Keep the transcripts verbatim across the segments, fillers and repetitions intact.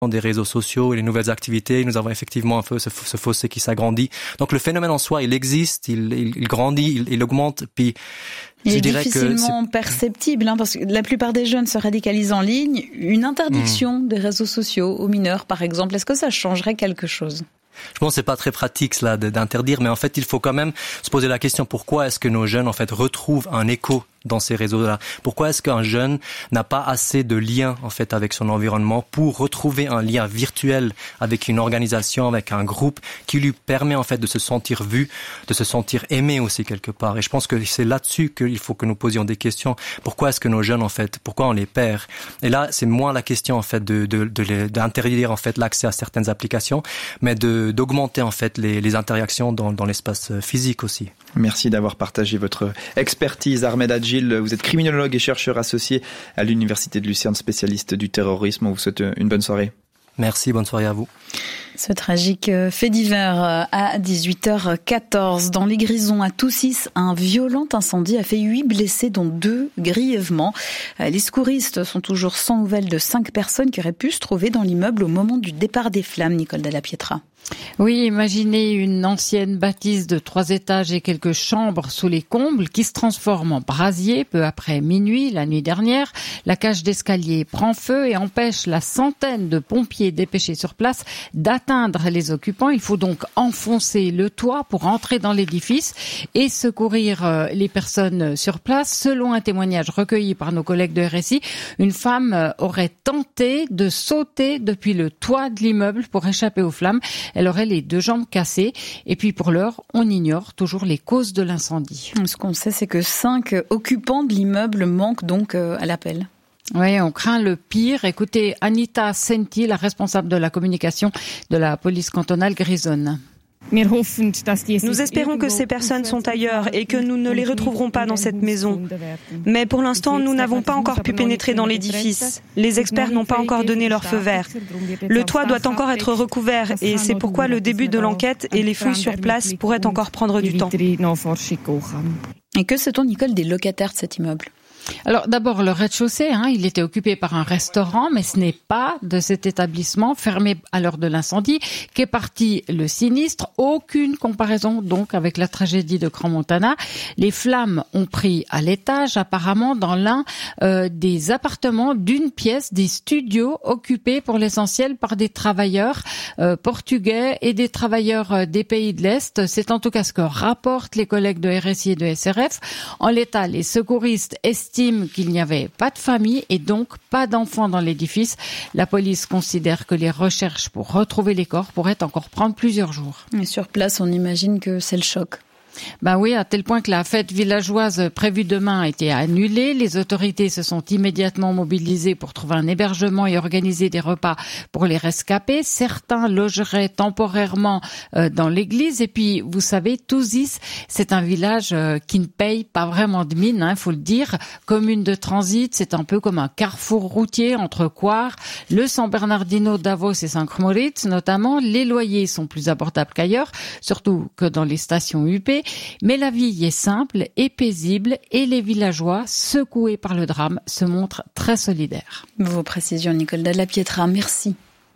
des réseaux sociaux et les nouvelles activités, nous avons effectivement un peu ce, ce fossé qui s'agrandit. Donc le phénomène en soi, il existe, il, il, il grandit, il, il augmente, puis il je est dirais difficilement que perceptible, hein, parce que la plupart des jeunes se radicalisent en ligne. Une interdiction mmh. des réseaux sociaux aux mineurs, par exemple, est-ce que ça changerait quelque chose ? Je pense que c'est pas très pratique cela d'interdire, mais en fait il faut quand même se poser la question pourquoi est-ce que nos jeunes en fait retrouvent un écho dans ces réseaux-là. Pourquoi est-ce qu'un jeune n'a pas assez de lien en fait avec son environnement pour retrouver un lien virtuel avec une organisation, avec un groupe qui lui permet en fait de se sentir vu, de se sentir aimé aussi quelque part. Et je pense que c'est là-dessus qu'il faut que nous posions des questions. Pourquoi est-ce que nos jeunes en fait, pourquoi on les perd? Et là, c'est moins la question en fait de de de les, d'interdire en fait l'accès à certaines applications, mais de d'augmenter en fait les les interactions dans dans l'espace physique aussi. Merci d'avoir partagé votre expertise, Ahmed Adjil. Vous êtes criminologue et chercheur associé à l'Université de Lucerne, spécialiste du terrorisme. On vous souhaite une bonne soirée. Merci, bonne soirée à vous. Ce tragique fait divers à dix-huit heures quatorze. Dans les Grisons, à Toussis, un violent incendie a fait huit blessés, dont deux grièvement. Les secouristes sont toujours sans nouvelles de cinq personnes qui auraient pu se trouver dans l'immeuble au moment du départ des flammes. Nicole Dalla Pietra. Oui, imaginez une ancienne bâtisse de trois étages et quelques chambres sous les combles qui se transforme en brasier peu après minuit, la nuit dernière. La cage d'escalier prend feu et empêche la centaine de pompiers dépêchés sur place d'atteindre les occupants. Il faut donc enfoncer le toit pour entrer dans l'édifice et secourir les personnes sur place. Selon un témoignage recueilli par nos collègues de R S I, une femme aurait tenté de sauter depuis le toit de l'immeuble pour échapper aux flammes. Elle aurait les deux jambes cassées. Et puis pour l'heure, on ignore toujours les causes de l'incendie. Ce qu'on sait, c'est que cinq occupants de l'immeuble manquent donc à l'appel. Oui, on craint le pire. Écoutez, Anita Senti, la responsable de la communication de la police cantonale grisonne. Nous espérons que ces personnes sont ailleurs et que nous ne les retrouverons pas dans cette maison. Mais pour l'instant, nous n'avons pas encore pu pénétrer dans l'édifice. Les experts n'ont pas encore donné leur feu vert. Le toit doit encore être recouvert et c'est pourquoi le début de l'enquête et les fouilles sur place pourraient encore prendre du temps. Et que sait-on, Nicole, des locataires de cet immeuble ? Alors d'abord le rez-de-chaussée, hein, il était occupé par un restaurant, mais ce n'est pas de cet établissement fermé à l'heure de l'incendie qu'est parti le sinistre. Aucune comparaison donc avec la tragédie de Crans-Montana. Les flammes ont pris à l'étage, apparemment dans l'un euh, des appartements d'une pièce, des studios occupés pour l'essentiel par des travailleurs euh, portugais et des travailleurs euh, des pays de l'Est. C'est en tout cas ce que rapportent les collègues de R S I et de S R F. En l'état, les secouristes estiment qu'il n'y avait pas de famille et donc pas d'enfants dans l'édifice. La police considère que les recherches pour retrouver les corps pourraient encore prendre plusieurs jours. Et sur place, on imagine que c'est le choc. Ben oui, à tel point que la fête villageoise prévue demain a été annulée. Les autorités se sont immédiatement mobilisées pour trouver un hébergement et organiser des repas pour les rescapés. Certains logeraient temporairement euh, dans l'église. Et puis, vous savez, Toussis, c'est un village euh, qui ne paye pas vraiment de mine, hein, faut le dire. Commune de transit, c'est un peu comme un carrefour routier entre Coire, le San Bernardino, Davos et Saint-Moritz notamment. Les loyers sont plus abordables qu'ailleurs, surtout que dans les stations U P. Mais la vie y est simple et paisible et les villageois, secoués par le drame, se montrent très solidaires. Vos précisions, Nicole Dalla Pietra, merci.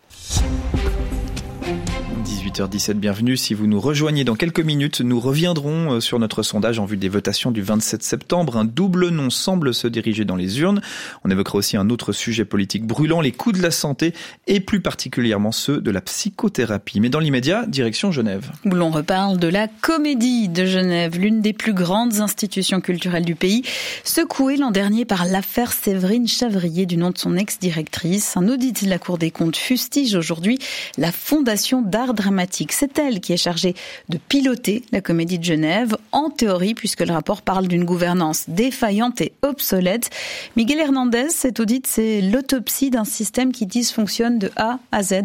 dix-huit heures dix-sept, bienvenue. Si vous nous rejoignez dans quelques minutes, nous reviendrons sur notre sondage en vue des votations du vingt-sept septembre. Un double non semble se diriger dans les urnes. On évoquera aussi un autre sujet politique brûlant, les coûts de la santé et plus particulièrement ceux de la psychothérapie. Mais dans l'immédiat, direction Genève. Où l'on reparle de la Comédie de Genève, l'une des plus grandes institutions culturelles du pays, secouée l'an dernier par l'affaire Séverine Chavrier du nom de son ex-directrice. Un audit de la Cour des comptes fustige aujourd'hui la Fondation d'art dramatique. C'est elle qui est chargée de piloter la Comédie de Genève, en théorie, puisque le rapport parle d'une gouvernance défaillante et obsolète. Miguel Hernandez, cet audit, c'est l'autopsie d'un système qui dysfonctionne de A à Z.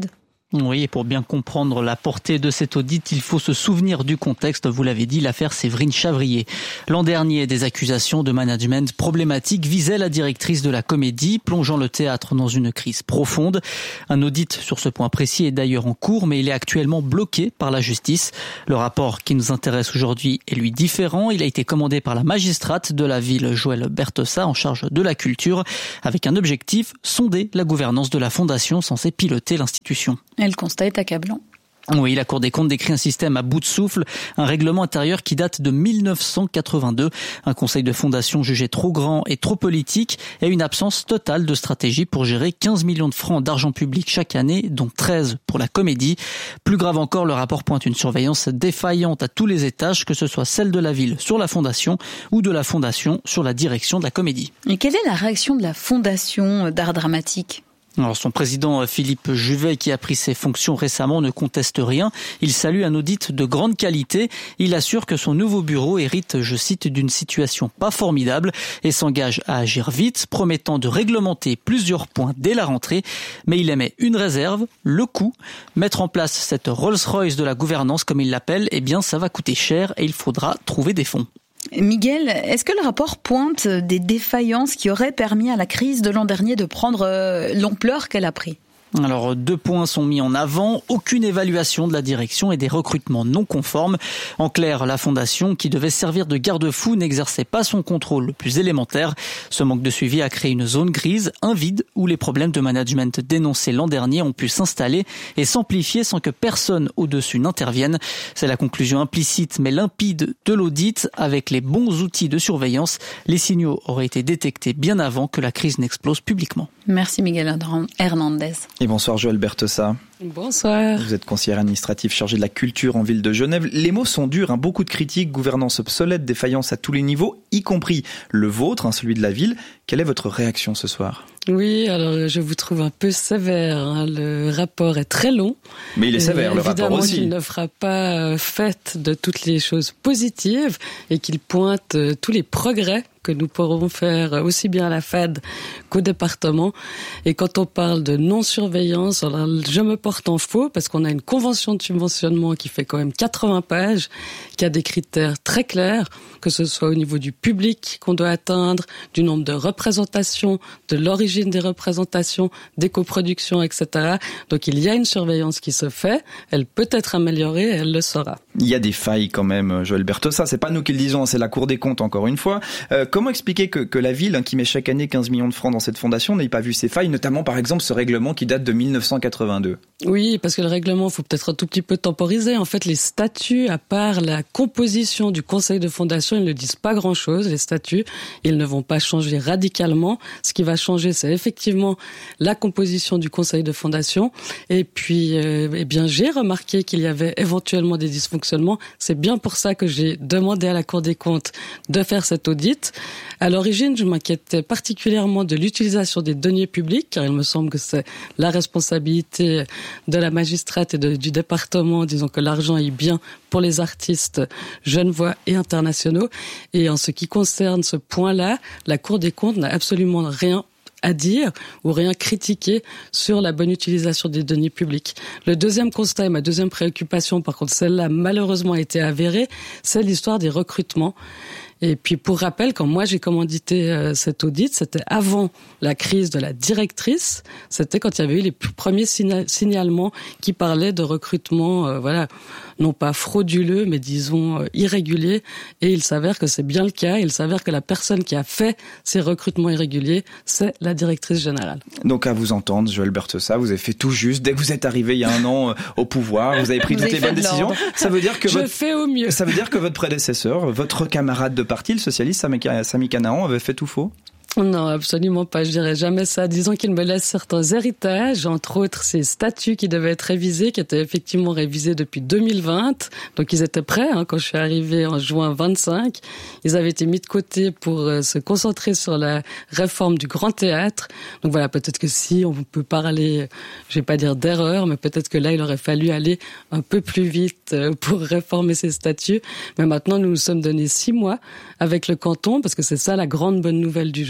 Oui, et pour bien comprendre la portée de cet audit, il faut se souvenir du contexte. Vous l'avez dit, l'affaire Séverine Chavrier. L'an dernier, des accusations de management problématiques visaient la directrice de la Comédie, plongeant le théâtre dans une crise profonde. Un audit sur ce point précis est d'ailleurs en cours, mais il est actuellement bloqué par la justice. Le rapport qui nous intéresse aujourd'hui est lui différent. Il a été commandé par la magistrate de la ville, Joëlle Bertheussat, en charge de la culture, avec un objectif, sonder la gouvernance de la fondation censée piloter l'institution. Et le constat est accablant. Oui, la Cour des comptes décrit un système à bout de souffle, un règlement intérieur qui date de mille neuf cent quatre-vingt-deux, un conseil de fondation jugé trop grand et trop politique et une absence totale de stratégie pour gérer quinze millions de francs d'argent public chaque année, dont treize pour la Comédie. Plus grave encore, le rapport pointe une surveillance défaillante à tous les étages, que ce soit celle de la ville sur la fondation ou de la fondation sur la direction de la Comédie. Et quelle est la réaction de la fondation d'art dramatique ? Alors son président Philippe Juvet, qui a pris ses fonctions récemment, ne conteste rien. Il salue un audit de grande qualité. Il assure que son nouveau bureau hérite, je cite, d'une situation pas formidable et s'engage à agir vite, promettant de réglementer plusieurs points dès la rentrée. Mais il émet une réserve, le coût. Mettre en place cette Rolls-Royce de la gouvernance, comme il l'appelle, eh bien ça va coûter cher et il faudra trouver des fonds. Miguel, est-ce que le rapport pointe des défaillances qui auraient permis à la crise de l'an dernier de prendre l'ampleur qu'elle a pris ? Alors, deux points sont mis en avant. Aucune évaluation de la direction et des recrutements non conformes. En clair, la fondation, qui devait servir de garde-fou, n'exerçait pas son contrôle le plus élémentaire. Ce manque de suivi a créé une zone grise, un vide, où les problèmes de management dénoncés l'an dernier ont pu s'installer et s'amplifier sans que personne au-dessus n'intervienne. C'est la conclusion implicite mais limpide de l'audit. Avec les bons outils de surveillance, les signaux auraient été détectés bien avant que la crise n'explose publiquement. Merci Miguel Hernandez. Et bonsoir Joëlle Bertheussat. Bonsoir. Vous êtes conseillère administrative chargée de la culture en ville de Genève. Les mots sont durs, hein, beaucoup de critiques, gouvernance obsolète, défaillance à tous les niveaux, y compris le vôtre, hein, celui de la ville. Quelle est votre réaction ce soir ? Oui, alors je vous trouve un peu sévère. Hein. Le rapport est très long. Mais il est sévère, le rapport aussi. Évidemment qu'il ne fera pas fait de toutes les choses positives et qu'il pointe tous les progrès que nous pourrons faire aussi bien à la F A D qu'au département. Et quand on parle de non-surveillance, alors je me porte en faux parce qu'on a une convention de subventionnement qui fait quand même quatre-vingts pages, qui a des critères très clairs, que ce soit au niveau du public qu'on doit atteindre, du nombre de représentations, de l'origine des représentations, des coproductions, et cetera. Donc il y a une surveillance qui se fait, elle peut être améliorée et elle le sera. Il y a des failles quand même, Joëlle Bertheussat, c'est pas nous qui le disons, c'est la Cour des comptes encore une fois. Euh, comment expliquer que, que la ville, hein, qui met chaque année quinze millions de francs dans cette fondation, n'ait pas vu ces failles, notamment par exemple ce règlement qui date de mille neuf cent quatre-vingt-deux ? Oui, parce que le règlement, il faut peut-être un tout petit peu temporiser. En fait, les statuts, à part la composition du conseil de fondation, ils ne disent pas grand-chose, les statuts. Ils ne vont pas changer radicalement. Ce qui va changer, c'est effectivement la composition du conseil de fondation. Et puis, euh, eh bien, j'ai remarqué qu'il y avait éventuellement des dysfonctionnements. C'est bien pour ça que j'ai demandé à la Cour des comptes de faire cet audit. À l'origine, je m'inquiétais particulièrement de l'utilisation des deniers publics, car il me semble que c'est la responsabilité de la magistrate et de, du département, disons que l'argent est bien pour les artistes genevois et internationaux. Et en ce qui concerne ce point-là, la Cour des comptes n'a absolument rien à dire ou rien critiquer sur la bonne utilisation des deniers publics. Le deuxième constat et ma deuxième préoccupation, par contre celle-là malheureusement a été avérée, c'est l'histoire des recrutements. Et puis pour rappel, quand moi j'ai commandité euh, cet audit, c'était avant la crise de la directrice, c'était quand il y avait eu les premiers signa- signalements qui parlaient de recrutement, euh, voilà, non pas frauduleux, mais disons euh, irréguliers. Et il s'avère que c'est bien le cas. Il s'avère que la personne qui a fait ces recrutements irréguliers, c'est la directrice générale. Donc à vous entendre, Joëlle Bertheussat, vous avez fait tout juste. Dès que vous êtes arrivé il y a un an euh, au pouvoir, vous avez pris vous toutes avez les bonnes décisions. Ça veut dire que je votre... fais au mieux. Ça veut dire que votre prédécesseur, votre camarade de parti, le socialiste Sami Canaan, avait fait tout faux ? Non, absolument pas. Je dirais jamais ça. Disons qu'il me laisse certains héritages, entre autres ces statuts qui devaient être révisés, qui étaient effectivement révisés depuis deux mille vingt. Donc ils étaient prêts hein, quand je suis arrivée en juin vingt-cinq. Ils avaient été mis de côté pour euh, se concentrer sur la réforme du Grand Théâtre. Donc voilà, peut-être que si on peut parler, je vais pas dire d'erreur, mais peut-être que là il aurait fallu aller un peu plus vite euh, pour réformer ces statuts. Mais maintenant nous nous sommes donné six mois avec le canton, parce que c'est ça la grande bonne nouvelle du jour.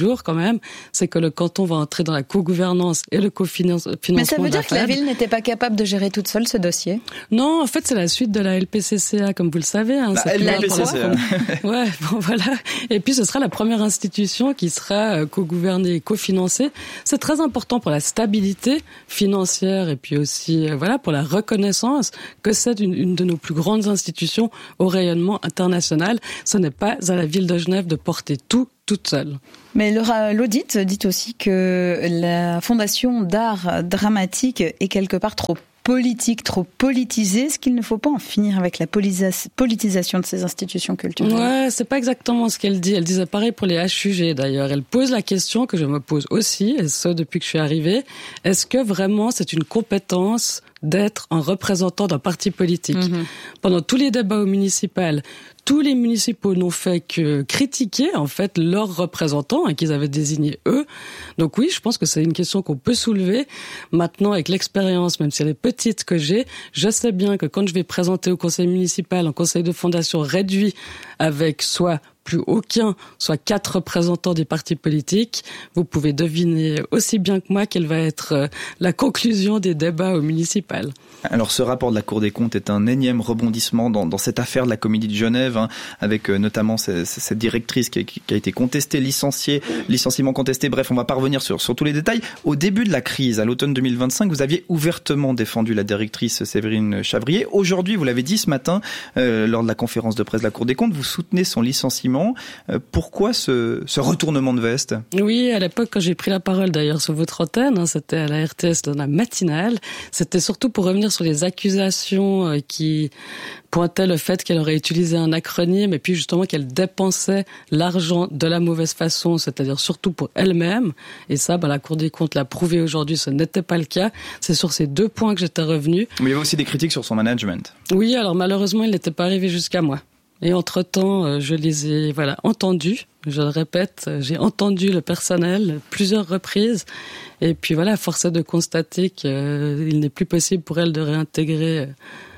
retour quand même, c'est que le canton va entrer dans la co-gouvernance et le cofinancement. Mais ça veut dire la que la ville n'était pas capable de gérer toute seule ce dossier? Non, en fait, c'est la suite de la L P C C A, comme vous le savez. Hein, bah, L P C C A. Ouais, bon, voilà. Et puis, ce sera la première institution qui sera co-gouvernée et cofinancée. C'est très important pour la stabilité financière et puis aussi, voilà, pour la reconnaissance que c'est une, une de nos plus grandes institutions au rayonnement international. Ce n'est pas à la ville de Genève de porter tout toute seule. Mais l'audit dit aussi que la Fondation d'art dramatique est quelque part trop politique, trop politisée. Est-ce qu'il ne faut pas en finir avec la politisation de ces institutions culturelles? Ouais, c'est pas exactement ce qu'elle dit. Elle disait pareil pour les H U G d'ailleurs. Elle pose la question que je me pose aussi, et ce depuis que je suis arrivée. Est-ce que vraiment c'est une compétence d'être un représentant d'un parti politique? Mmh. Pendant tous les débats au municipal, tous les municipaux n'ont fait que critiquer en fait leurs représentants hein, qu'ils avaient désignés eux. Donc oui, je pense que c'est une question qu'on peut soulever. Maintenant, avec l'expérience, même si elle est petite que j'ai, je sais bien que quand je vais présenter au conseil municipal un conseil de fondation réduit avec soit plus aucun, soit quatre représentants des partis politiques, vous pouvez deviner aussi bien que moi quelle va être la conclusion des débats au municipal. Alors ce rapport de la Cour des comptes est un énième rebondissement dans, dans cette affaire de la Comédie de Genève, hein, avec euh, notamment cette, cette directrice qui a, qui a été contestée, licenciée, licenciement contesté, bref, on va pas revenir sur, sur tous les détails. Au début de la crise, à l'automne deux mille vingt-cinq, vous aviez ouvertement défendu la directrice Séverine Chavrier. Aujourd'hui, vous l'avez dit ce matin, euh, lors de la conférence de presse de la Cour des comptes, vous soutenez son licenciement. Pourquoi ce, ce retournement de veste? Oui, à l'époque, quand j'ai pris la parole d'ailleurs sur votre antenne, hein, c'était à la R T S dans la matinale, c'était surtout pour revenir sur les accusations qui pointaient le fait qu'elle aurait utilisé un acronyme et puis justement qu'elle dépensait l'argent de la mauvaise façon, c'est-à-dire surtout pour elle-même. Et ça, ben, la Cour des comptes l'a prouvé aujourd'hui, ce n'était pas le cas. C'est sur ces deux points que j'étais revenue. Mais il y avait aussi des critiques sur son management. Oui, alors malheureusement, il n'était pas arrivé jusqu'à moi. Et entre-temps, je les ai voilà entendus. Je le répète, j'ai entendu le personnel plusieurs reprises. Et puis voilà, force est de constater qu'il n'est plus possible pour elle de réintégrer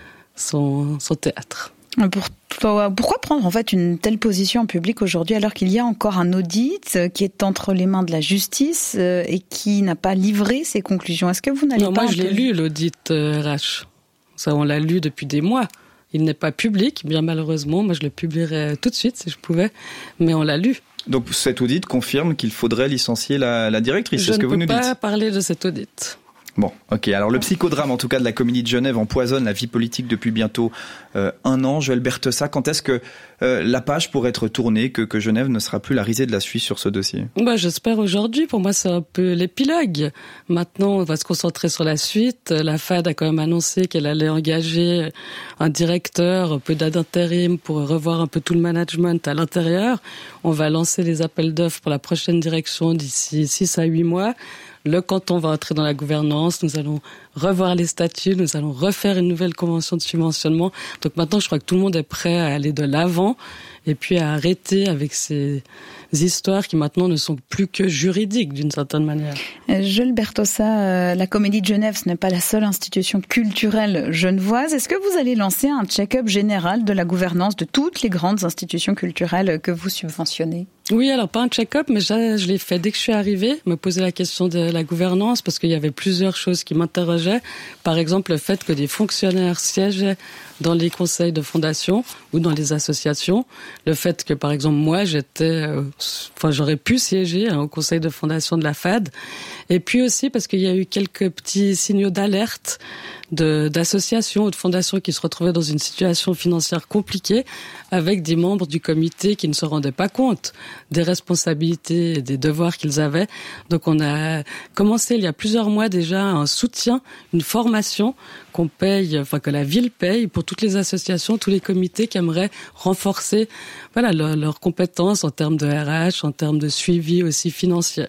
son, son théâtre. Pour, pourquoi prendre en fait une telle position en public aujourd'hui alors qu'il y a encore un audit qui est entre les mains de la justice et qui n'a pas livré ses conclusions? Est-ce que vous n'allez non, pas... Moi, je l'ai lu, l'audit R H. Ça, on l'a lu depuis des mois. Il n'est pas public, bien malheureusement. Moi, je le publierais tout de suite si je pouvais, mais on l'a lu. Donc, cet audit confirme qu'il faudrait licencier la, la directrice, c'est ce que vous nous dites? Je ne peux pas parler de cet audit. Bon, ok. Alors, le psychodrame, en tout cas, de la Comédie de Genève empoisonne la vie politique depuis bientôt euh, un an. Joël Berthessat, quand est-ce que euh, la page pourrait être tournée, que, que Genève ne sera plus la risée de la Suisse sur ce dossier? Bah, j'espère aujourd'hui. Pour moi, c'est un peu l'épilogue. Maintenant, on va se concentrer sur la suite. La F A D a quand même annoncé qu'elle allait engager un directeur, un peu d'aide d'intérim pour revoir un peu tout le management à l'intérieur. On va lancer les appels d'offres pour la prochaine direction d'ici six à huit mois. Le canton va entrer dans la gouvernance, nous allons revoir les statuts, nous allons refaire une nouvelle convention de subventionnement. Donc maintenant, je crois que tout le monde est prêt à aller de l'avant et puis à arrêter avec ces histoires qui maintenant ne sont plus que juridiques d'une certaine manière. Joël Berthessat, la Comédie de Genève, ce n'est pas la seule institution culturelle genevoise. Est-ce que vous allez lancer un check-up général de la gouvernance de toutes les grandes institutions culturelles que vous subventionnez? Oui, alors pas un check-up, mais je, je l'ai fait dès que je suis arrivée, me poser la question de la gouvernance, parce qu'il y avait plusieurs choses qui m'interrogeaient. Par exemple, le fait que des fonctionnaires siégeaient dans les conseils de fondation ou dans les associations. Le fait que, par exemple, moi, j'étais, euh, enfin, j'aurais pu siéger hein, au conseil de fondation de la F A D. Et puis aussi parce qu'il y a eu quelques petits signaux d'alerte de, d'associations ou de fondations qui se retrouvaient dans une situation financière compliquée avec des membres du comité qui ne se rendaient pas compte des responsabilités et des devoirs qu'ils avaient. Donc on a commencé il y a plusieurs mois déjà un soutien, une formation qu'on paye, enfin que la ville paye pour toutes les associations, tous les comités qui aimeraient renforcer voilà, leurs leur compétences en termes de R H, en termes de suivi aussi financier.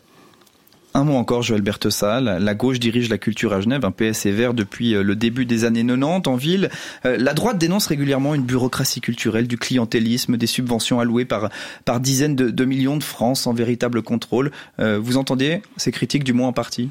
Un mot encore, Joël Berthessat. La gauche dirige la culture à Genève, un P S et Vert depuis le début des années quatre-vingt-dix en ville. La droite dénonce régulièrement une bureaucratie culturelle, du clientélisme, des subventions allouées par, par dizaines de, de millions de francs sans véritable contrôle. Vous entendez ces critiques, du moins en partie?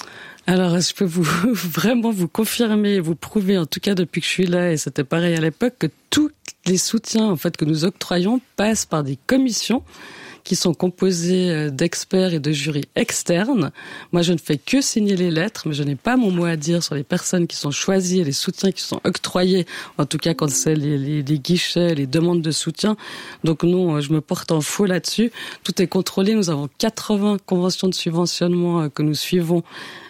Alors, je peux vous vraiment vous confirmer, vous prouver, en tout cas depuis que je suis là, et c'était pareil à l'époque, que tous les soutiens en fait que nous octroyons passent par des commissions qui sont composées d'experts et de jurys externes. Moi, je ne fais que signer les lettres, mais je n'ai pas mon mot à dire sur les personnes qui sont choisies et les soutiens qui sont octroyés, en tout cas quand c'est les, les, les guichets, les demandes de soutien. Donc non, je me porte en faux là-dessus. Tout est contrôlé. Nous avons quatre-vingts conventions de subventionnement que nous suivons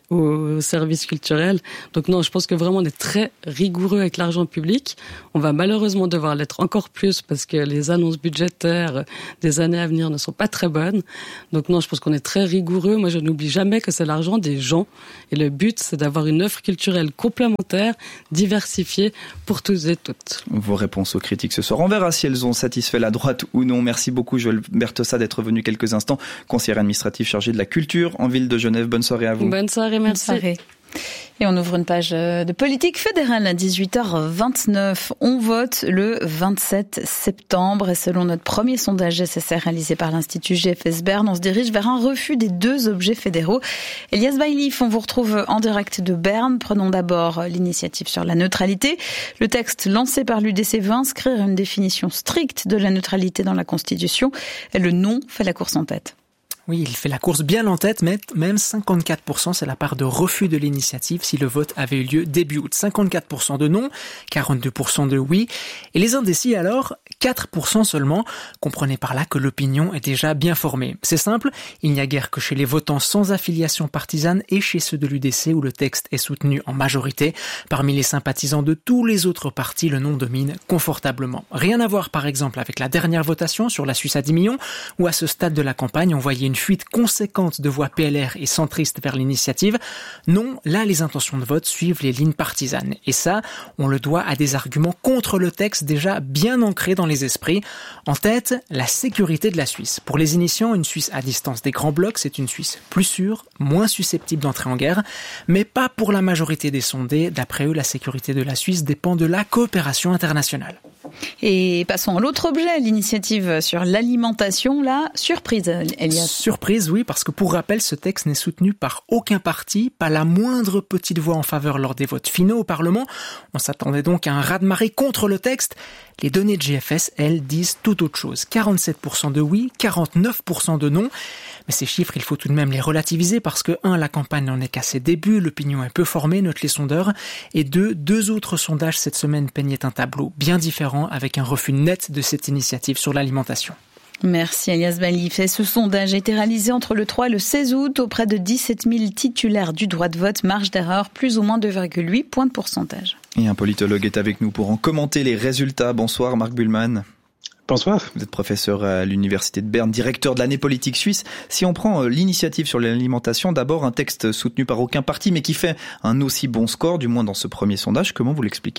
au service culturel. Donc non, je pense que vraiment on est très rigoureux avec l'argent public. On va malheureusement devoir l'être encore plus parce que les annonces budgétaires des années à venir ne sont pas très bonnes. Donc non, je pense qu'on est très rigoureux. Moi, je n'oublie jamais que c'est l'argent des gens. Et le but, c'est d'avoir une œuvre culturelle complémentaire, diversifiée pour tous et toutes. Vos réponses aux critiques ce soir. On verra si elles ont satisfait la droite ou non. Merci beaucoup, Joëlle Bertossa, d'être venu quelques instants. Conseillère administrative chargée de la culture en ville de Genève. Bonne soirée à vous. Bonne soirée. Merci. Et on ouvre une page de politique fédérale à dix-huit heures vingt-neuf. On vote le vingt-sept septembre et selon notre premier sondage S S R réalisé par l'Institut G F S Berne, on se dirige vers un refus des deux objets fédéraux. Elias Bailif, on vous retrouve en direct de Berne. Prenons d'abord l'initiative sur la neutralité. Le texte lancé par l'U D C veut inscrire une définition stricte de la neutralité dans la Constitution. Et le non fait la course en tête. Oui, il fait la course bien en tête, mais même cinquante-quatre pour cent, c'est la part de refus de l'initiative si le vote avait eu lieu début août. cinquante-quatre pour cent de non, quarante-deux pour cent de oui. Et les indécis alors, quatre pour cent seulement. Comprenez par là que l'opinion est déjà bien formée. C'est simple, il n'y a guère que chez les votants sans affiliation partisane et chez ceux de l'U D C où le texte est soutenu en majorité. Parmi les sympathisants de tous les autres partis, le non domine confortablement. Rien à voir par exemple avec la dernière votation sur la Suisse à dix millions, où à ce stade de la campagne, on voyait une fuite conséquente de voix P L R et centristes vers l'initiative. Non, là, les intentions de vote suivent les lignes partisanes. Et ça, on le doit à des arguments contre le texte déjà bien ancrés dans les esprits. En tête, la sécurité de la Suisse. Pour les initiants, une Suisse à distance des grands blocs, c'est une Suisse plus sûre, moins susceptible d'entrer en guerre, mais pas pour la majorité des sondés. D'après eux, la sécurité de la Suisse dépend de la coopération internationale. Et passons à l'autre objet, l'initiative sur l'alimentation, là, surprise, Elias. Surprise, oui, parce que pour rappel, ce texte n'est soutenu par aucun parti, pas la moindre petite voix en faveur lors des votes finaux au Parlement. On s'attendait donc à un raz-de-marée contre le texte. Les données de G F S, elles, disent tout autre chose. quarante-sept pour cent de oui, quarante-neuf pour cent de non. Mais ces chiffres, il faut tout de même les relativiser parce que, un, la campagne n'en est qu'à ses débuts, l'opinion est peu formée, notent les sondeurs, et deux, deux autres sondages cette semaine peignaient un tableau bien différent avec un refus net de cette initiative sur l'alimentation. Merci Elias Bailif. Et ce sondage a été réalisé entre le trois et le seize août auprès de dix-sept mille titulaires du droit de vote. Marge d'erreur, plus ou moins deux virgule huit points de pourcentage. Et un politologue est avec nous pour en commenter les résultats. Bonsoir Marc Buhlmann. Bonsoir. Vous êtes professeur à l'Université de Berne, directeur de l'année politique suisse. Si on prend l'initiative sur l'alimentation, d'abord un texte soutenu par aucun parti, mais qui fait un aussi bon score, du moins dans ce premier sondage, comment vous l'expliquez ?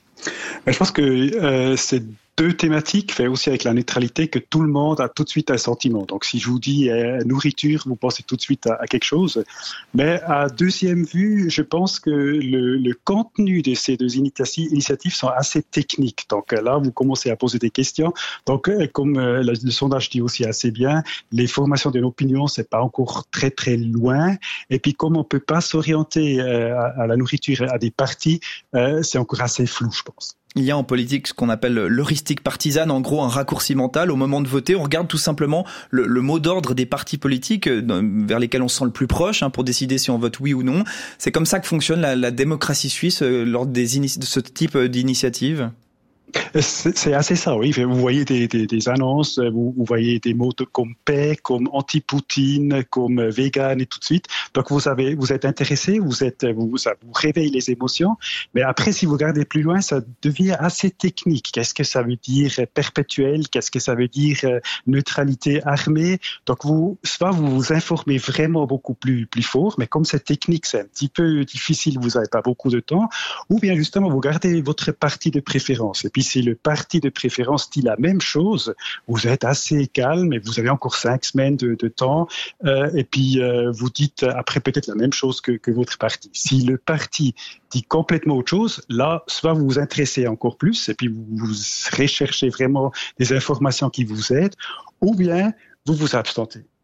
Je pense que euh, c'est deux thématiques, fait aussi avec la neutralité, que tout le monde a tout de suite un sentiment. Donc si je vous dis euh, nourriture, vous pensez tout de suite à, à quelque chose. Mais à deuxième vue, je pense que le, le contenu de ces deux initiatives sont assez techniques. Donc là, vous commencez à poser des questions. Donc comme euh, le, le sondage dit aussi assez bien, les formations de l'opinion, c'est pas encore très très loin. Et puis comme on peut pas s'orienter euh, à, à la nourriture, à des partis, euh, c'est encore assez flou, je pense. Il y a en politique ce qu'on appelle l'heuristique partisane, en gros un raccourci mental. Au moment de voter, on regarde tout simplement le, le mot d'ordre des partis politiques vers lesquels on se sent le plus proche hein, pour décider si on vote oui ou non. C'est comme ça que fonctionne la, la démocratie suisse euh, lors des inici- de ce type d'initiative. C'est, c'est assez ça, oui. Vous voyez des, des, des annonces, vous, vous voyez des mots de, comme paix, comme anti-Poutine, comme vegan et tout de suite. Donc vous avez, vous êtes intéressé, vous êtes, vous, ça vous réveille les émotions. Mais après, si vous regardez plus loin, ça devient assez technique. Qu'est-ce que ça veut dire perpétuel? Qu'est-ce que ça veut dire neutralité armée? Donc vous, soit vous vous informez vraiment beaucoup plus, plus fort, mais comme c'est technique, c'est un petit peu difficile, vous n'avez pas beaucoup de temps. Ou bien justement, vous gardez votre parti de préférence. Et puis si le parti de préférence dit la même chose, vous êtes assez calme et vous avez encore cinq semaines de, de temps euh, et puis euh, vous dites après peut-être la même chose que, que votre parti. Si le parti dit complètement autre chose, là, soit vous vous intéressez encore plus et puis vous, vous recherchez vraiment des informations qui vous aident, ou bien vous vous abstentez.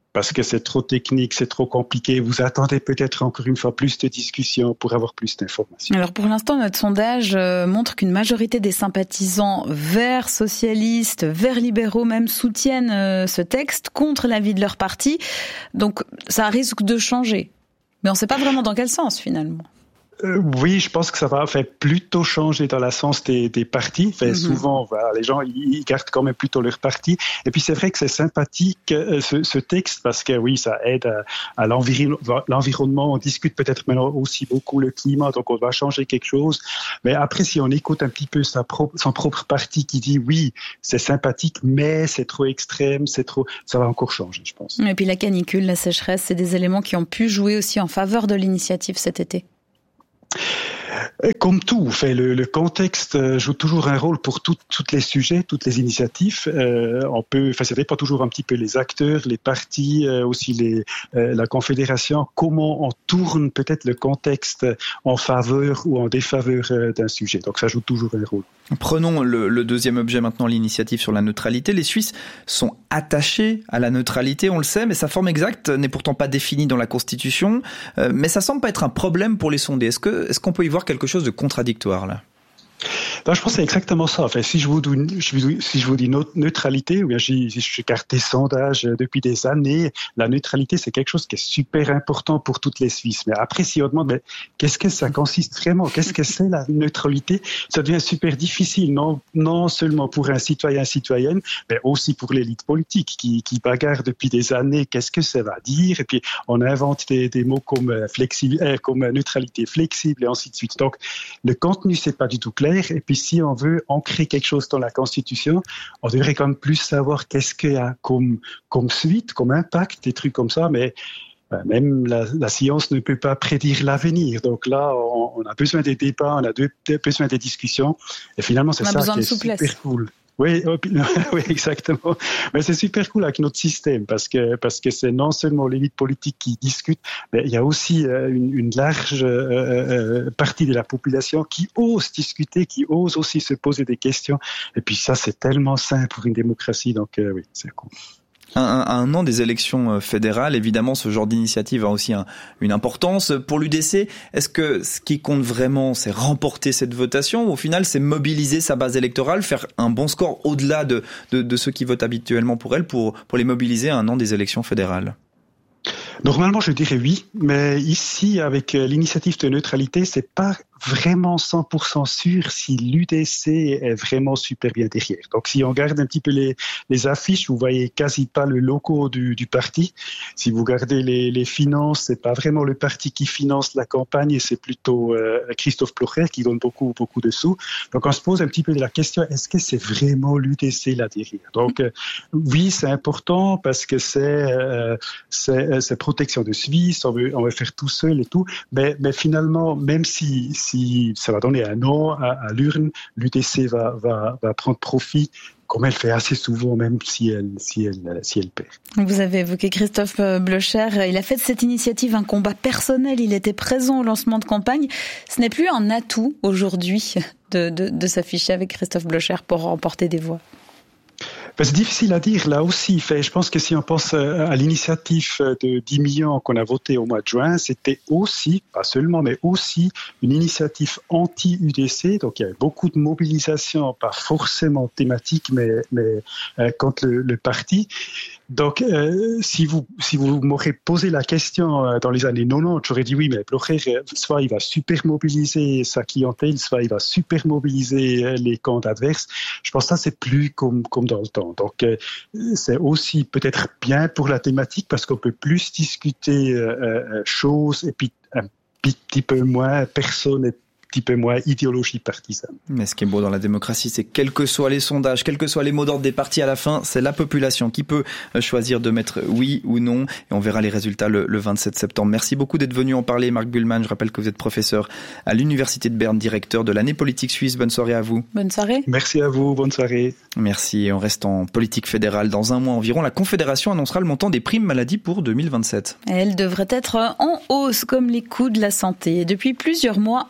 parce que c'est trop technique, c'est trop compliqué. Vous attendez peut-être encore une fois plus de discussions pour avoir plus d'informations. Alors pour l'instant, notre sondage montre qu'une majorité des sympathisants verts socialistes, verts libéraux même soutiennent ce texte contre l'avis de leur parti. Donc ça risque de changer. Mais on ne sait pas vraiment dans quel sens finalement. Euh, oui, je pense que ça va enfin, plutôt changer dans le sens des, des partis. Enfin, mm-hmm. Souvent, voilà, les gens ils gardent quand même plutôt leur parti. Et puis c'est vrai que c'est sympathique euh, ce, ce texte parce que oui, ça aide à, à l'environ, l'environnement. On discute peut-être maintenant aussi beaucoup le climat, donc on va changer quelque chose. Mais après, si on écoute un petit peu sa propre, son propre parti qui dit oui, c'est sympathique, mais c'est trop extrême, c'est trop, ça va encore changer, je pense. Et puis la canicule, la sécheresse, c'est des éléments qui ont pu jouer aussi en faveur de l'initiative cet été. Comme tout, fait, le, le contexte joue toujours un rôle pour tous les sujets, toutes les initiatives. Euh, on peut, enfin, ça dépend toujours un petit peu les acteurs, les partis, euh, aussi les, euh, la confédération. Comment on tourne peut-être le contexte en faveur ou en défaveur euh, d'un sujet. Donc, ça joue toujours un rôle. Prenons le, le deuxième objet maintenant, l'initiative sur la neutralité. Les Suisses sont attachés à la neutralité, on le sait, mais sa forme exacte n'est pourtant pas définie dans la Constitution. Euh, mais ça semble pas être un problème pour les sondés. Est-ce que, est-ce qu'on peut y voir quelque chose de contradictoire là? Non, je pense que c'est exactement ça. Enfin, si je vous dis, si je vous dis neutralité, ou bien si je garde des sondages depuis des années, la neutralité, c'est quelque chose qui est super important pour toutes les Suisses. Mais après, si on demande, mais qu'est-ce que ça consiste vraiment? Qu'est-ce que c'est la neutralité? Ça devient super difficile, non, non seulement pour un citoyen, citoyenne, mais aussi pour l'élite politique qui, qui bagarre depuis des années. Qu'est-ce que ça va dire? Et puis, on invente des, des mots comme flexible, comme neutralité flexible et ainsi de suite. Donc, le contenu, c'est pas du tout clair. Et puis, si on veut ancrer quelque chose dans la Constitution, on devrait quand même plus savoir qu'est-ce qu'il y a comme, comme suite, comme impact, des trucs comme ça. Mais ben, même la, la science ne peut pas prédire l'avenir. Donc là, on, on a besoin des débats, on a de, besoin des discussions. Et finalement, c'est ça qui est super cool. Oui, oui, exactement. Mais c'est super cool avec notre système parce que parce que c'est non seulement l'élite politique qui discute, mais il y a aussi une, une large euh, partie de la population qui ose discuter, qui ose aussi se poser des questions. Et puis ça, c'est tellement sain pour une démocratie. Donc euh, oui, c'est cool. Un, un, un an des élections fédérales, évidemment, ce genre d'initiative a aussi un, une importance. Pour l'U D C, est-ce que ce qui compte vraiment, c'est remporter cette votation ou au final, c'est mobiliser sa base électorale, faire un bon score au-delà de, de, de ceux qui votent habituellement pour elle, pour, pour les mobiliser à un an des élections fédérales? Normalement, je dirais oui, mais ici, avec l'initiative de neutralité, c'est pas vraiment cent pour cent sûr si l'U D C est vraiment super bien derrière. Donc, si on regarde un petit peu les, les affiches, vous voyez quasi pas le logo du, du parti. Si vous regardez les, les finances, c'est pas vraiment le parti qui finance la campagne, et c'est plutôt euh, Christophe Blocher qui donne beaucoup, beaucoup de sous. Donc, on se pose un petit peu la question, est-ce que c'est vraiment l'U D C là derrière? Donc, euh, oui, c'est important parce que c'est, euh, c'est, c'est protection de Suisse, on veut, on veut faire tout seul et tout, mais, mais finalement, même si, si ça va donner un non à, à l'urne, l'U D C va, va, va prendre profit, comme elle fait assez souvent, même si elle, si elle, si elle perd. Vous avez évoqué Christophe Blocher. Il a fait de cette initiative un combat personnel. Il était présent au lancement de campagne. Ce n'est plus un atout aujourd'hui de, de, de s'afficher avec Christophe Blocher pour remporter des voix. C'est difficile à dire là aussi. Je pense que si on pense à l'initiative de dix millions qu'on a voté au mois de juin, c'était aussi, pas seulement, mais aussi une initiative anti-U D C. Donc il y avait beaucoup de mobilisation, pas forcément thématique, mais, mais euh, contre le, le parti. Donc, euh, si vous si vous m'aurez posé la question euh, dans les années quatre-vingt-dix, j'aurais dit oui, mais Blocher, soit il va super mobiliser sa clientèle, soit il va super mobiliser euh, les camps adverses. Je pense que ça, c'est plus comme comme dans le temps. Donc, euh, c'est aussi peut-être bien pour la thématique parce qu'on peut plus discuter euh, euh, choses et puis un petit peu moins personne et petit peu moins idéologie partisane. Mais ce qui est beau dans la démocratie, c'est quels que soient les sondages, quels que soient les mots d'ordre des partis à la fin, c'est la population qui peut choisir de mettre oui ou non. Et on verra les résultats le, le vingt-sept septembre. Merci beaucoup d'être venu en parler, Marc Buhlmann. Je rappelle que vous êtes professeur à l'Université de Berne, directeur de l'année politique suisse. Bonne soirée à vous. Bonne soirée. Merci à vous. Bonne soirée. Merci. Et on reste en politique fédérale. Dans un mois environ, la Confédération annoncera le montant des primes maladie pour deux mille vingt-sept. Elle devrait être en hausse, comme les coûts de la santé. Depuis plusieurs mois, un domaine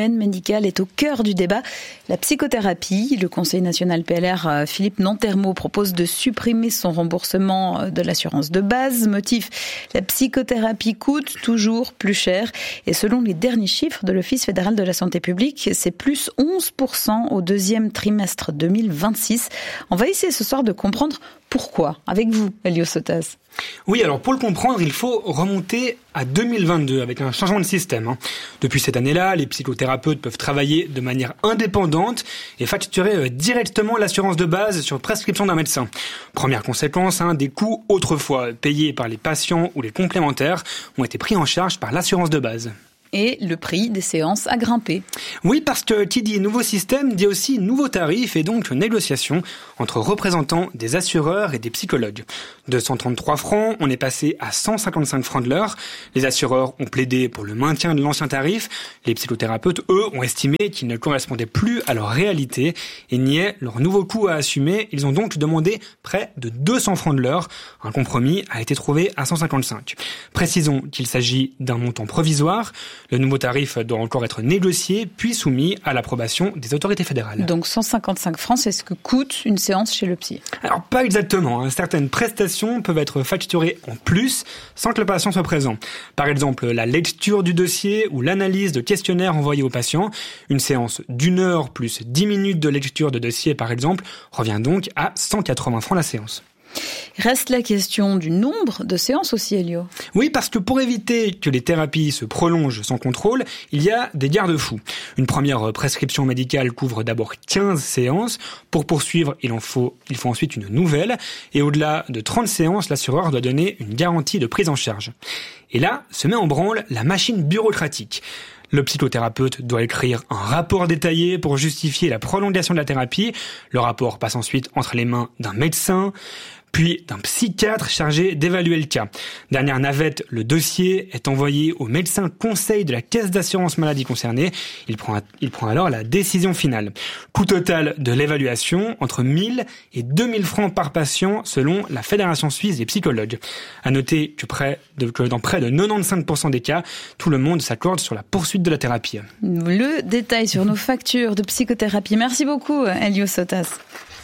domaine médical est au cœur du débat. La psychothérapie, le Conseil national P L R, Philippe Nantermo, propose de supprimer son remboursement de l'assurance de base. Motif, la psychothérapie coûte toujours plus cher. Et selon les derniers chiffres de l'Office fédéral de la santé publique, c'est plus onze pour cent au deuxième trimestre deux mille vingt-six. On va essayer ce soir de comprendre pourquoi. Avec vous, Elio Sotas. Oui, alors pour le comprendre, il faut remonter à deux mille vingt-deux avec un changement de système. Depuis cette année-là, les psychothérapeutes peuvent travailler de manière indépendante et facturer directement l'assurance de base sur prescription d'un médecin. Première conséquence, hein, des coûts autrefois payés par les patients ou les complémentaires ont été pris en charge par l'assurance de base. Et le prix des séances a grimpé. Oui, parce que qui dit nouveau système dit aussi nouveaux tarifs et donc négociation entre représentants des assureurs et des psychologues. De cent trente-trois francs, on est passé à cent cinquante-cinq francs de l'heure. Les assureurs ont plaidé pour le maintien de l'ancien tarif. Les psychothérapeutes, eux, ont estimé qu'il ne correspondait plus à leur réalité et niaient leur nouveau coût à assumer. Ils ont donc demandé près de deux cents francs de l'heure. Un compromis a été trouvé à cent cinquante-cinq. Précisons qu'il s'agit d'un montant provisoire. Le nouveau tarif doit encore être négocié, puis soumis à l'approbation des autorités fédérales. Donc cent cinquante-cinq francs, c'est ce que coûte une séance chez le psy. Alors pas exactement, hein. Certaines prestations peuvent être facturées en plus sans que le patient soit présent. Par exemple, la lecture du dossier ou l'analyse de questionnaires envoyés au patient. Une séance d'une heure plus dix minutes de lecture de dossier, par exemple, revient donc à cent quatre-vingts francs la séance. Reste la question du nombre de séances aussi, Elio. Oui, parce que pour éviter que les thérapies se prolongent sans contrôle, il y a des garde-fous. Une première prescription médicale couvre d'abord quinze séances. Pour poursuivre, il en faut, il faut ensuite une nouvelle. Et au-delà de trente séances, l'assureur doit donner une garantie de prise en charge. Et là, se met en branle la machine bureaucratique. Le psychothérapeute doit écrire un rapport détaillé pour justifier la prolongation de la thérapie. Le rapport passe ensuite entre les mains d'un médecin, puis d'un psychiatre chargé d'évaluer le cas. Dernière navette, le dossier est envoyé au médecin conseil de la caisse d'assurance maladie concernée. Il prend, il prend alors la décision finale. Coût total de l'évaluation, entre mille et deux mille francs par patient selon la Fédération suisse des psychologues. À noter que, près de, que dans près de quatre-vingt-quinze pour cent des cas, tout le monde s'accorde sur la poursuite de la thérapie. Le détail sur nos factures de psychothérapie. Merci beaucoup, Elio Sotas.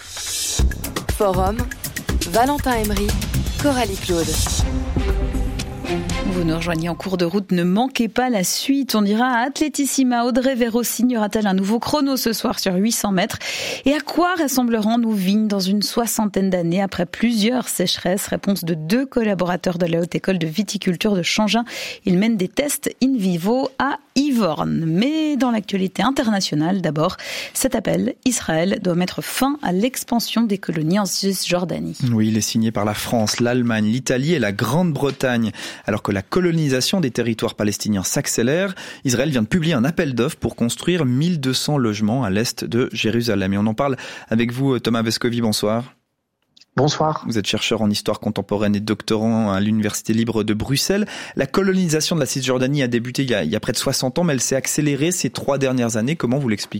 Forum. Valentin Emery, Coralie Claude. Vous nous rejoignez en cours de route, ne manquez pas la suite. On ira à Atletissima. Audrey Vérossine, y aura-t-elle un nouveau chrono ce soir sur huit cents mètres? Et à quoi ressembleront nos vignes dans une soixantaine d'années après plusieurs sécheresses? Réponse de deux collaborateurs de la Haute École de Viticulture de Changin. Ils mènent des tests in vivo à Yvorne. Mais dans l'actualité internationale, d'abord, cet appel, Israël doit mettre fin à l'expansion des colonies en Cisjordanie. Oui, il est signé par la France, l'Allemagne, l'Italie et la Grande-Bretagne. Alors que la colonisation des territoires palestiniens s'accélère, Israël vient de publier un appel d'offres pour construire mille deux cents logements à l'est de Jérusalem. Et on en parle avec vous, Thomas Vescovi, bonsoir. Bonsoir. Vous êtes chercheur en histoire contemporaine et doctorant à l'Université libre de Bruxelles. La colonisation de la Cisjordanie a débuté il y a, il y a près de soixante ans, mais elle s'est accélérée ces trois dernières années. Comment vous l'expliquez ?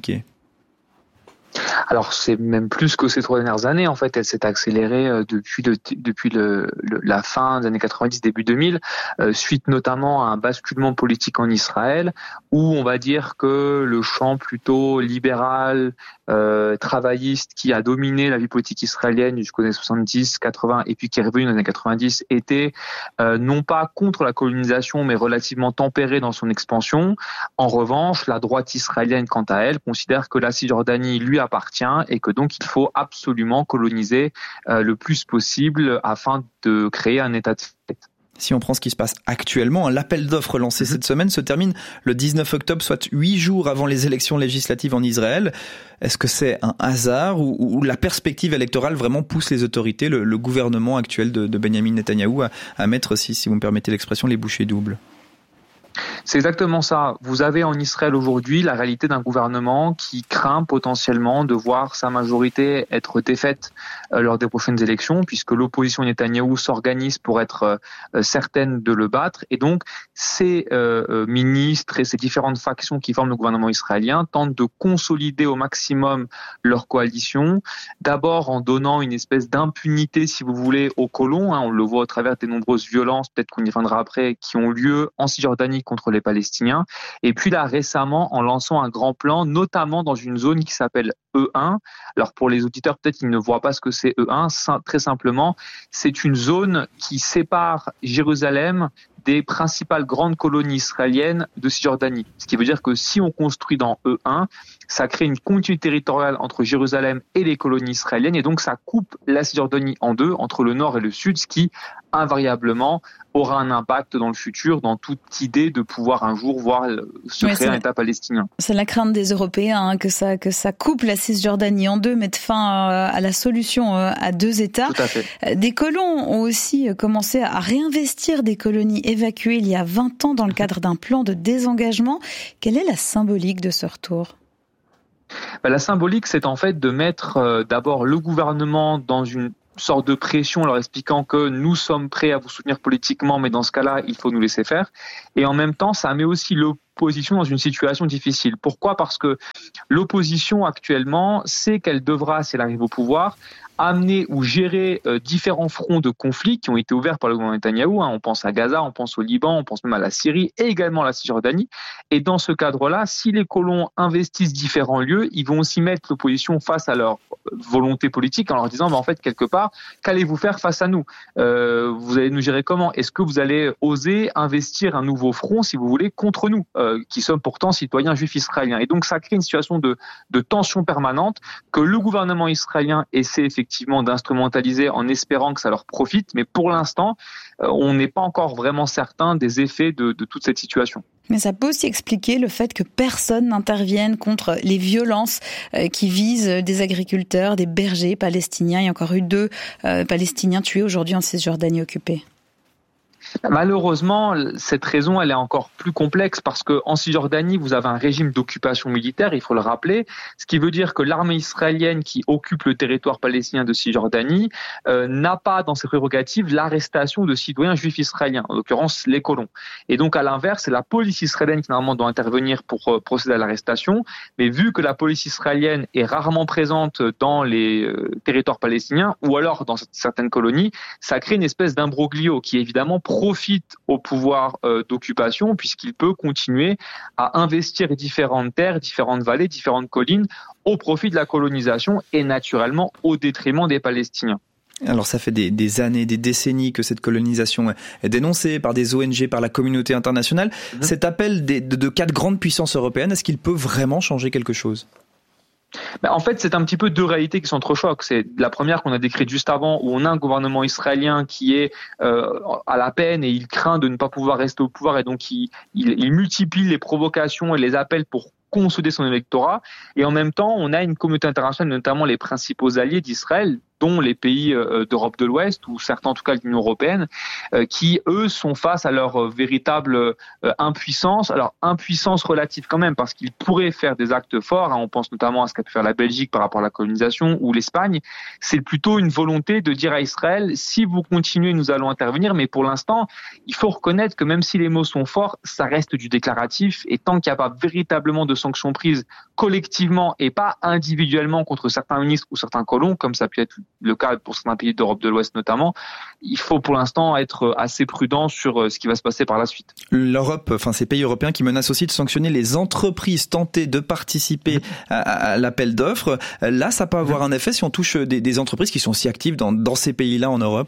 Alors c'est même plus que ces trois dernières années. En fait, elle s'est accélérée depuis le depuis le, le la fin des années quatre-vingt-dix, début deux mille, euh, suite notamment à un basculement politique en Israël, où on va dire que le champ plutôt libéral, euh, travailliste, qui a dominé la vie politique israélienne jusqu'aux années soixante-dix, quatre-vingts, et puis qui est revenu dans les années quatre-vingt-dix, était euh, non pas contre la colonisation, mais relativement tempéré dans son expansion. En revanche, la droite israélienne, quant à elle, considère que la Cisjordanie lui appartient et que donc il faut absolument coloniser euh, le plus possible afin de créer un état de fait. Si on prend ce qui se passe actuellement, l'appel d'offres lancé cette semaine se termine le dix-neuf octobre, soit huit jours avant les élections législatives en Israël. Est-ce que c'est un hasard ou, ou la perspective électorale vraiment pousse les autorités, le, le gouvernement actuel de, de Benyamin Netanyahou à, à mettre, si, si vous me permettez l'expression, les bouchées doubles ? C'est exactement ça. Vous avez en Israël aujourd'hui la réalité d'un gouvernement qui craint potentiellement de voir sa majorité être défaite euh, lors des prochaines élections, puisque l'opposition Netanyahou s'organise pour être euh, certaine de le battre. Et donc, ces euh, ministres et ces différentes factions qui forment le gouvernement israélien tentent de consolider au maximum leur coalition, d'abord en donnant une espèce d'impunité, si vous voulez, aux colons. Hein, on le voit au travers des nombreuses violences, peut-être qu'on y reviendra après, qui ont lieu en Cisjordanie contre les les Palestiniens. Et puis là, récemment, en lançant un grand plan, notamment dans une zone qui s'appelle E un. Alors pour les auditeurs, peut-être ils ne voient pas ce que c'est E un. Très simplement, c'est une zone qui sépare Jérusalem des principales grandes colonies israéliennes de Cisjordanie. Ce qui veut dire que si on construit dans E un, ça crée une continuité territoriale entre Jérusalem et les colonies israéliennes, et donc ça coupe la Cisjordanie en deux, entre le nord et le sud, ce qui invariablement aura un impact dans le futur, dans toute idée de pouvoir un jour voir se oui, créer un État palestinien. C'est la crainte des Européens hein, que ça que ça coupe la Cisjordanie en deux, mette fin euh, à la solution euh, à deux États. Tout à fait. Des colons ont aussi commencé à réinvestir des colonies évacuées il y a vingt ans dans le cadre d'un plan de désengagement. Quelle est la symbolique de ce retour ? Ben, la symbolique, c'est en fait de mettre euh, d'abord le gouvernement dans une sorte de pression, leur expliquant que nous sommes prêts à vous soutenir politiquement, mais dans ce cas-là, il faut nous laisser faire. Et en même temps, ça met aussi l'opposition dans une situation difficile. Pourquoi ? Parce que l'opposition actuellement sait qu'elle devra, si elle arrive au pouvoir, amener ou gérer euh, différents fronts de conflits qui ont été ouverts par le gouvernement Netanyahou. Hein. On pense à Gaza, on pense au Liban, on pense même à la Syrie et également à la Cisjordanie. Et dans ce cadre-là, si les colons investissent différents lieux, ils vont aussi mettre l'opposition face à leur volonté politique en leur disant, bah, en fait, quelque part, qu'allez-vous faire face à nous ? euh, Vous allez nous gérer comment ? Est-ce que vous allez oser investir un nouveau front, si vous voulez, contre nous, euh, qui sommes pourtant citoyens juifs israéliens ? Et donc, ça crée une situation de, de tension permanente que le gouvernement israélien essaie effectivement effectivement d'instrumentaliser en espérant que ça leur profite, mais pour l'instant, euh, on n'est pas encore vraiment certain des effets de, de toute cette situation. Mais ça peut aussi expliquer le fait que personne n'intervienne contre les violences euh, qui visent des agriculteurs, des bergers palestiniens. Il y a encore eu deux euh, Palestiniens tués aujourd'hui en Cisjordanie occupée. Malheureusement, cette raison, elle est encore plus complexe parce que en Cisjordanie, vous avez un régime d'occupation militaire, il faut le rappeler, ce qui veut dire que l'armée israélienne qui occupe le territoire palestinien de Cisjordanie euh, n'a pas dans ses prérogatives l'arrestation de citoyens juifs israéliens, en l'occurrence les colons. Et donc à l'inverse, c'est la police israélienne qui normalement doit intervenir pour euh, procéder à l'arrestation, mais vu que la police israélienne est rarement présente dans les euh, territoires palestiniens ou alors dans certaines colonies, ça crée une espèce d'imbroglio qui évidemment profite au pouvoir euh, d'occupation puisqu'il peut continuer à investir différentes terres, différentes vallées, différentes collines au profit de la colonisation et naturellement au détriment des Palestiniens. Alors ça fait des, des années, des décennies que cette colonisation est dénoncée par des O N G, par la communauté internationale. Mmh. Cet appel des, de, de quatre grandes puissances européennes, est-ce qu'il peut vraiment changer quelque chose ? Ben, en fait, c'est un petit peu deux réalités qui s'entrechoquent. C'est la première qu'on a décrite juste avant, où on a un gouvernement israélien qui est euh, à la peine et il craint de ne pas pouvoir rester au pouvoir et donc il, il, il multiplie les provocations et les appels pour consolider son électorat. Et en même temps, on a une communauté internationale, notamment les principaux alliés d'Israël, dont les pays d'Europe de l'Ouest, ou certains en tout cas de l'Union européenne, qui, eux, sont face à leur véritable impuissance. Alors, impuissance relative quand même, parce qu'ils pourraient faire des actes forts. On pense notamment à ce qu'a pu faire la Belgique par rapport à la colonisation, ou l'Espagne. C'est plutôt une volonté de dire à Israël, si vous continuez, nous allons intervenir. Mais pour l'instant, il faut reconnaître que même si les mots sont forts, ça reste du déclaratif. Et tant qu'il n'y a pas véritablement de sanctions prises collectivement et pas individuellement contre certains ministres ou certains colons, comme ça peut être le cas pour certains pays d'Europe de l'Ouest notamment, il faut pour l'instant être assez prudent sur ce qui va se passer par la suite. L'Europe, enfin ces pays européens qui menacent aussi de sanctionner les entreprises tentées de participer à, à l'appel d'offres, là ça peut avoir un effet si on touche des, des entreprises qui sont si actives dans, dans ces pays-là en Europe ?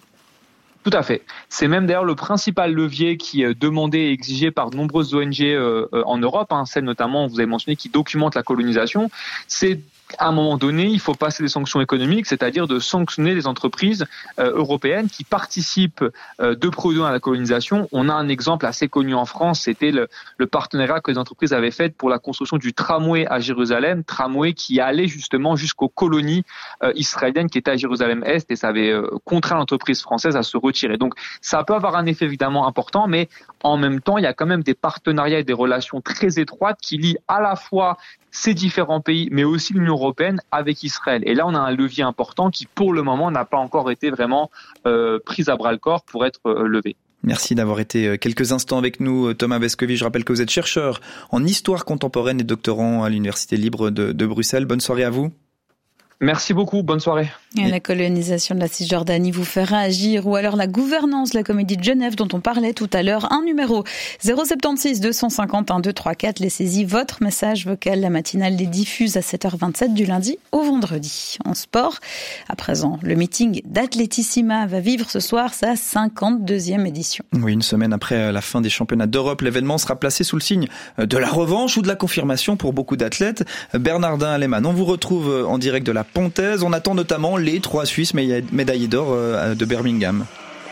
Tout à fait. C'est même d'ailleurs le principal levier qui est demandé et exigé par de nombreuses O N G euh, en Europe, hein, celles notamment, vous avez mentionné, qui documentent la colonisation. C'est à un moment donné, il faut passer des sanctions économiques, c'est-à-dire de sanctionner les entreprises euh, européennes qui participent euh, de près ou de loin à la colonisation. On a un exemple assez connu en France, c'était le, le partenariat que les entreprises avaient fait pour la construction du tramway à Jérusalem, tramway qui allait justement jusqu'aux colonies euh, israéliennes qui étaient à Jérusalem-Est, et ça avait euh, contraint l'entreprise française à se retirer. Donc ça peut avoir un effet évidemment important, mais en même temps, il y a quand même des partenariats et des relations très étroites qui lient à la fois ces différents pays, mais aussi l'Union européenne avec Israël. Et là, on a un levier important qui, pour le moment, n'a pas encore été vraiment euh, pris à bras-le-corps pour être euh, levé. Merci d'avoir été quelques instants avec nous, Thomas Vescovi. Je rappelle que vous êtes chercheur en histoire contemporaine et doctorant à l'Université libre de, de Bruxelles. Bonne soirée à vous. Merci beaucoup, bonne soirée. Et la colonisation de la Cisjordanie vous fait réagir, ou alors la gouvernance de la Comédie de Genève dont on parlait tout à l'heure. Un numéro zéro sept six deux cent cinquante et un deux cent trente-quatre. Laissez-y votre message vocal. La matinale les diffuse à sept heures vingt-sept du lundi au vendredi. En sport, à présent, le meeting d'Atletissima va vivre ce soir sa cinquante-deuxième édition. Oui, une semaine après la fin des championnats d'Europe, l'événement sera placé sous le signe de la revanche ou de la confirmation pour beaucoup d'athlètes. Bernardin Aleman, on vous retrouve en direct de la Pontaise. On attend notamment les trois Suisses médaillés d'or de Birmingham.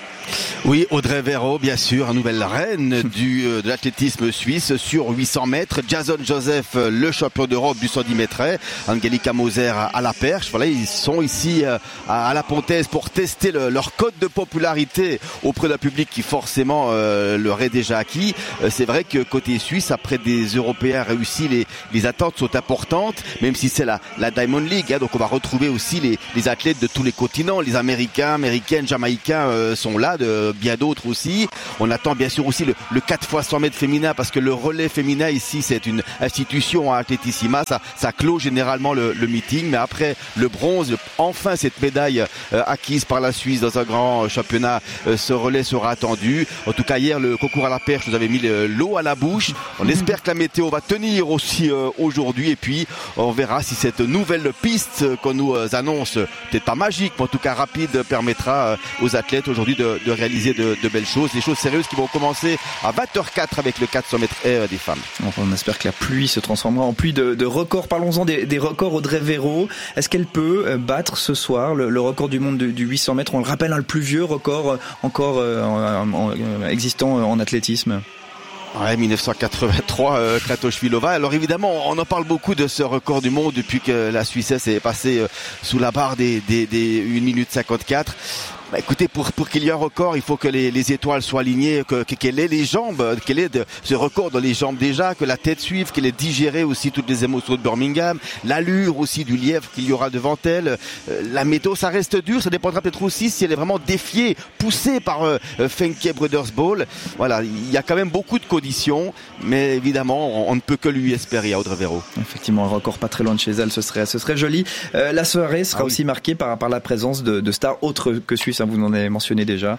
Oui, Audrey Verreau, bien sûr, nouvelle reine du, de l'athlétisme suisse sur huit cents mètres. Jason Joseph, le champion d'Europe du cent dix mètres. Angelika Moser à la perche. Voilà, ils sont ici à, à la Pontaise pour tester le, leur code de popularité auprès d'un public qui forcément euh, leur est déjà acquis. Euh, c'est vrai que côté suisse, après des Européens réussis, les, les attentes sont importantes, même si c'est la, la Diamond League. Hein, donc on va retrouver aussi les, les athlètes de tous les continents. Les Américains, Américaines, Jamaïcains euh, sont là. De bien d'autres aussi. On attend bien sûr aussi le, le quatre fois cent mètres féminin parce que le relais féminin ici c'est une institution à Atletissima. Ça, ça clôt généralement le, le meeting. Mais après le bronze, le, enfin cette médaille euh, acquise par la Suisse dans un grand championnat, euh, ce relais sera attendu. En tout cas hier le concours à la perche nous avait mis le, l'eau à la bouche. On espère que la météo va tenir aussi euh, aujourd'hui et puis on verra si cette nouvelle piste qu'on nous annonce, peut-être pas magique mais en tout cas rapide, permettra euh, aux athlètes aujourd'hui de de réaliser de, de belles choses, des choses sérieuses qui vont commencer à vingt heures quatre avec le quatre cents mètres des femmes. Enfin, on espère que la pluie se transformera en pluie de, de records. Parlons-en des, des records. Audrey Verreau, est-ce qu'elle peut battre ce soir le, le record du monde du, du huit cents mètres? On le rappelle, hein, le plus vieux record encore euh, en, en, en, existant en athlétisme. Ouais, dix-neuf cent quatre-vingt-trois, euh, Kratochvílová. Alors évidemment, on en parle beaucoup de ce record du monde depuis que la Suissesse est passée euh, sous la barre des, des, des une minute cinquante-quatre. Bah, écoutez, pour pour qu'il y ait un record, il faut que les, les étoiles soient alignées, que qu'elle ait les jambes, qu'elle ait de, ce record dans les jambes déjà, que la tête suive, qu'elle ait digéré aussi toutes les émotions de Birmingham, l'allure aussi du lièvre qu'il y aura devant elle. Euh, la météo, ça reste dur, ça dépendra peut-être aussi si elle est vraiment défiée, poussée par euh, Fenke Brothers Ball. Voilà, il y a quand même beaucoup de conditions, mais évidemment, on, on ne peut que lui espérer à Audrey Verreau. Effectivement, un record pas très loin de chez elle, ce serait ce serait joli. Euh, la soirée sera ah oui. aussi marquée par par la présence de, de stars autres que suisses. Vous en avez mentionné déjà.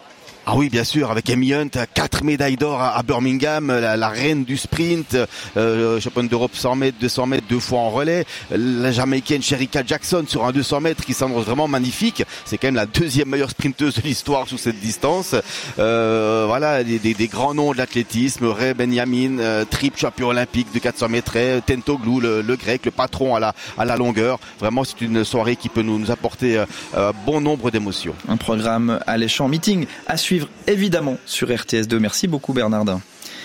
Ah oui, bien sûr, avec Amy Hunt, quatre médailles d'or à Birmingham, la, la reine du sprint, euh, championne d'Europe cent mètres, deux cents mètres, deux fois en relais, la Jamaïcaine Shericka Jackson sur un deux cents mètres qui semble vraiment magnifique. C'est quand même la deuxième meilleure sprinteuse de l'histoire sur cette distance. Euh, voilà, des, des, des grands noms de l'athlétisme, Ray Benjamin, euh, triple champion olympique de quatre cents mètres, Tentoglou, le, le grec, le patron à la, à la longueur. Vraiment, c'est une soirée qui peut nous, nous apporter euh, bon nombre d'émotions. Un programme alléchant, meeting à suivre évidemment sur R T S deux. Merci beaucoup Bernardin.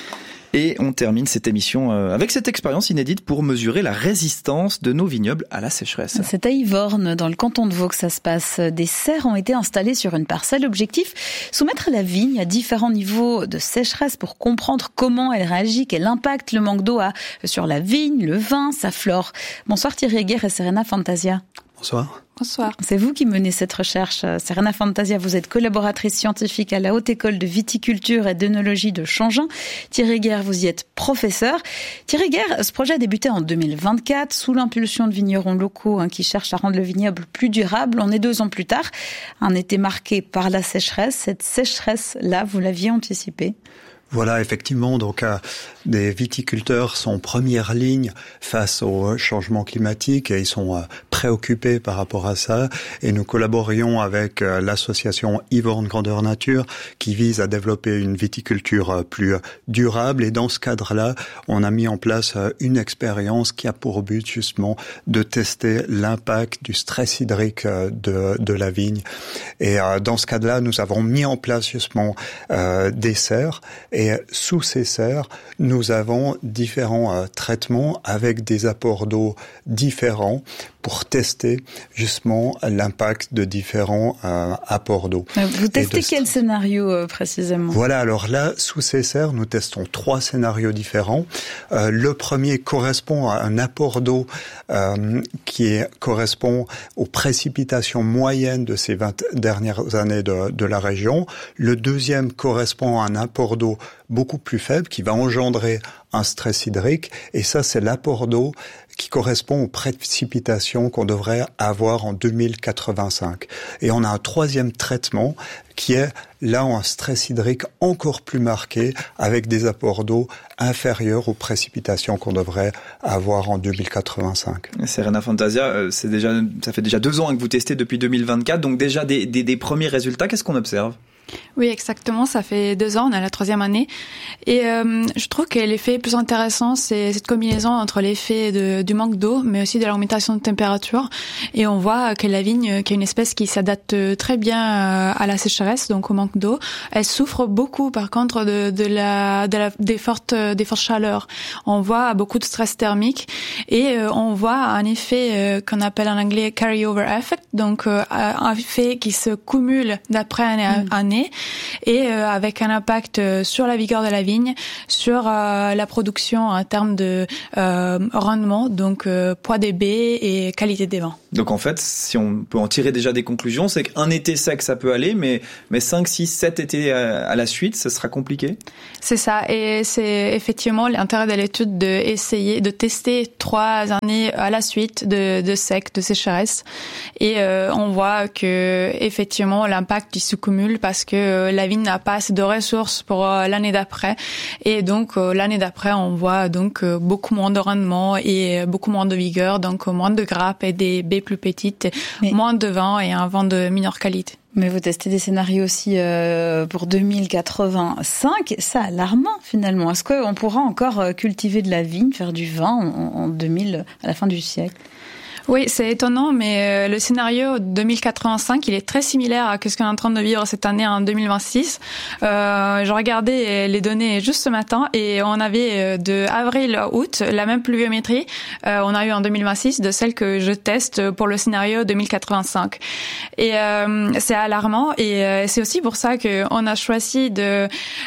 Et on termine cette émission avec cette expérience inédite pour mesurer la résistance de nos vignobles à la sécheresse. C'est à Yvorne, dans le canton de Vaud, que ça se passe. Des serres ont été installées sur une parcelle. Objectif, soumettre la vigne à différents niveaux de sécheresse pour comprendre comment elle réagit, quel impact le manque d'eau a sur la vigne, le vin, sa flore. Bonsoir Thierry Heger et Serena Fantasia. Bonsoir. Bonsoir. C'est vous qui menez cette recherche. Serena Fantasia, vous êtes collaboratrice scientifique à la Haute École de Viticulture et d'Œnologie de Changin. Thierry Heger, vous y êtes professeur. Thierry Heger, ce projet a débuté en deux mille vingt-quatre sous l'impulsion de vignerons locaux hein, qui cherchent à rendre le vignoble plus durable. On est deux ans plus tard. Un été marqué par la sécheresse. Cette sécheresse-là, vous l'aviez anticipée? Voilà, effectivement, donc euh, des viticulteurs sont en première ligne face au changement climatique et ils sont euh, préoccupés par rapport à ça. Et nous collaborions avec euh, l'association Yvorne Grandeur Nature qui vise à développer une viticulture euh, plus durable. Et dans ce cadre-là, on a mis en place euh, une expérience qui a pour but justement de tester l'impact du stress hydrique euh, de, de la vigne. Et euh, dans ce cadre-là, nous avons mis en place justement euh, des serres. Et sous ces serres, nous avons différents euh, traitements avec des apports d'eau différents pour tester justement l'impact de différents euh, apports d'eau. Vous testez de... quel scénario euh, précisément? Voilà, alors là, sous ces serres, nous testons trois scénarios différents. Euh, le premier correspond à un apport d'eau euh, qui est, correspond aux précipitations moyennes de ces vingt dernières années de, de la région. Le deuxième correspond à un apport d'eau beaucoup plus faible qui va engendrer un stress hydrique. Et ça, c'est l'apport d'eau qui correspond aux précipitations qu'on devrait avoir en deux mille quatre-vingt-cinq. Et on a un troisième traitement qui est là un stress hydrique encore plus marqué avec des apports d'eau inférieurs aux précipitations qu'on devrait avoir en deux mille quatre-vingt-cinq. Serena Fantasia, c'est déjà, ça fait déjà deux ans que vous testez depuis deux mille vingt-quatre, donc déjà des, des, des premiers résultats, qu'est-ce qu'on observe ? Oui, exactement. Ça fait deux ans, on a la troisième année. Et euh, je trouve que l'effet plus intéressant, c'est cette combinaison entre l'effet de, du manque d'eau, mais aussi de l'augmentation de température. Et on voit que la vigne, qui est une espèce qui s'adapte très bien à la sécheresse, donc au manque d'eau, elle souffre beaucoup, par contre, de, de la, de la, des fortes, des fortes chaleurs. On voit beaucoup de stress thermique et euh, on voit un effet euh, qu'on appelle en anglais carry-over effect, donc euh, un effet qui se cumule d'après année à année. Et euh, avec un impact euh, sur la vigueur de la vigne, sur euh, la production en termes de euh, rendement, donc euh, poids des baies et qualité des vins. Donc en fait, si on peut en tirer déjà des conclusions, c'est qu'un été sec ça peut aller, mais mais cinq, six, sept étés à, à la suite, ça sera compliqué. C'est ça, et c'est effectivement l'intérêt de l'étude de essayer de tester trois années à la suite de, de sec, de sécheresse, et euh, on voit que effectivement l'impact il se cumule parce que la vigne n'a pas assez de ressources pour l'année d'après, et donc l'année d'après on voit donc beaucoup moins de rendement et beaucoup moins de vigueur, donc moins de grappes et des baies plus petites, mais moins de vin et un vin de meilleure qualité. Mais vous testez des scénarios aussi euh, pour deux mille quatre-vingt-cinq, c'est alarmant finalement. Est-ce qu'on pourra encore cultiver de la vigne, faire du vin en, en deux mille, à la fin du siècle ? Oui, c'est étonnant, mais le scénario deux mille quatre-vingt-cinq, il est très similaire à ce qu'on est en train de vivre cette année en deux mille vingt-six. Euh, je regardais les données juste ce matin et on avait de avril à août la même pluviométrie euh, on a eu en deux mille vingt-six de celle que je teste pour le scénario deux mille quatre-vingt-cinq. Et euh, c'est alarmant, et euh, c'est aussi pour ça qu'on a choisi de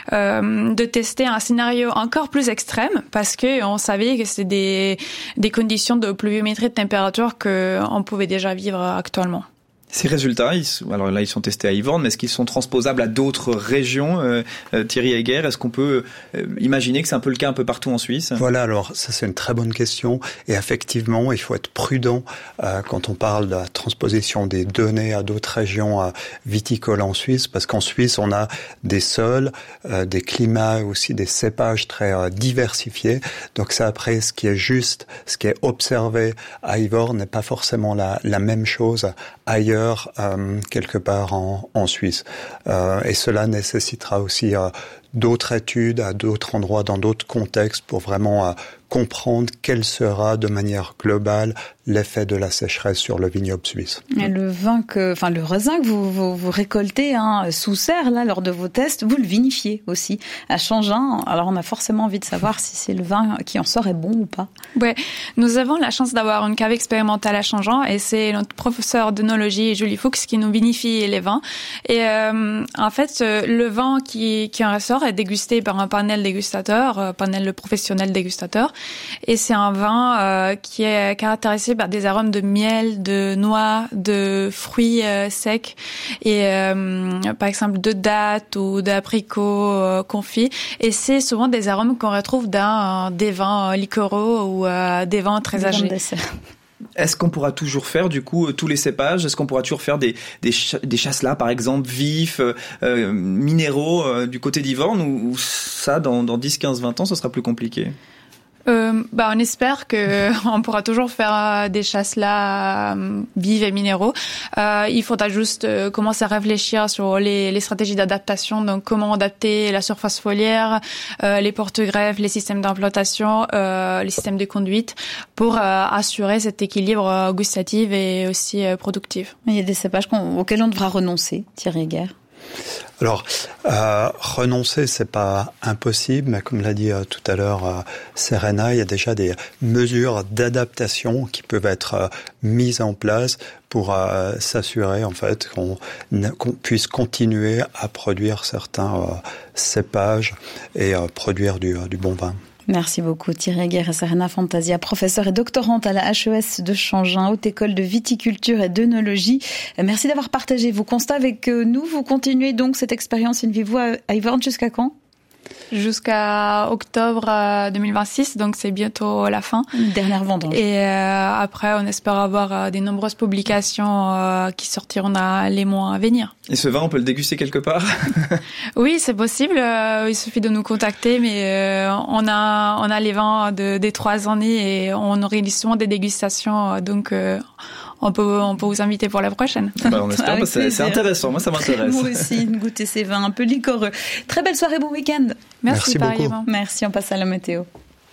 euh, de tester un scénario encore plus extrême, parce que on savait que c'est des des conditions de pluviométrie de température qu'on pouvait déjà vivre actuellement. Ces résultats, ils sont, alors là ils sont testés à Yvorne, mais est-ce qu'ils sont transposables à d'autres régions, euh, euh, Thierry Heger? Est-ce qu'on peut euh, imaginer que c'est un peu le cas un peu partout en Suisse? Voilà, alors ça c'est une très bonne question, et effectivement il faut être prudent euh, quand on parle de la transposition des données à d'autres régions euh, viticoles en Suisse, parce qu'en Suisse on a des sols, euh, des climats, aussi des cépages très euh, diversifiés, donc ça après ce qui est juste, ce qui est observé à Yvorne n'est pas forcément la, la même chose ailleurs, Euh, quelque part en, en Suisse. Euh, et cela nécessitera aussi euh, d'autres études à d'autres endroits, dans d'autres contextes, pour vraiment euh, comprendre quel sera de manière globale l'effet de la sécheresse sur le vignoble suisse. Et le vin que, enfin le raisin que vous, vous, vous récoltez hein, sous serre là lors de vos tests, vous le vinifiez aussi à Changin. Alors on a forcément envie de savoir si c'est le vin qui en sort est bon ou pas. Ouais, nous avons la chance d'avoir une cave expérimentale à Changin, et c'est notre professeur d'œnologie Julie Fuchs qui nous vinifie les vins. Et euh, en fait, le vin qui, qui en ressort est dégusté par un panel dégustateur, un panel professionnel dégustateur. Et c'est un vin euh, qui est caractérisé par des arômes de miel, de noix, de fruits euh, secs, et euh, par exemple de dattes ou d'apricots euh, confits. Et c'est souvent des arômes qu'on retrouve dans euh, des vins euh, liquoreux ou euh, des vins très âgés. Est-ce qu'on pourra toujours faire du coup tous les cépages? Est-ce qu'on pourra toujours faire des des, ch- des chasselas par exemple vifs, euh, minéraux euh, du côté d'Yvorne, ou, ou ça dans dans dix, quinze, vingt ans ce sera plus compliqué? Euh, bah, on espère que on pourra toujours faire des chasselas euh, vives et minéraux. Euh, il faudra juste euh, commencer à réfléchir sur les, les stratégies d'adaptation. Donc, comment adapter la surface foliaire, euh, les porte-greffes, les systèmes d'implantation, euh, les systèmes de conduite, pour euh, assurer cet équilibre gustatif et aussi euh, productif. Il y a des cépages auxquels on devra renoncer, Thierry Heger. Alors, euh, renoncer, c'est pas impossible, mais comme l'a dit euh, tout à l'heure euh, Serena, il y a déjà des mesures d'adaptation qui peuvent être euh, mises en place pour euh, s'assurer en fait qu'on, qu'on puisse continuer à produire certains euh, cépages et euh, produire du, euh, du bon vin. Merci beaucoup Thierry Heger et Serena Fantasia, professeure et doctorante à la H E S de Changin, Haute École de Viticulture et d'œnologie. Merci d'avoir partagé vos constats avec nous. Vous continuez donc cette expérience in vivo à Yvorne jusqu'à quand ? Jusqu'à octobre deux mille vingt-six, donc c'est bientôt la fin. Une dernière vendange. Et euh, après, on espère avoir euh, des nombreuses publications euh, qui sortiront dans les mois à venir. Et ce vin, on peut le déguster quelque part? Oui, c'est possible. Euh, il suffit de nous contacter, mais euh, on a on a les vins de, des trois années et on réalise souvent des dégustations, donc. Euh, On peut, on peut vous inviter pour la prochaine. Bah, on espère, bah, c'est, c'est intéressant. Moi, ça m'intéresse. Moi aussi, goûter ces vins un peu liquoreux. Très belle soirée, bon week-end. Merci, Merci beaucoup. Merci, on passe à la météo.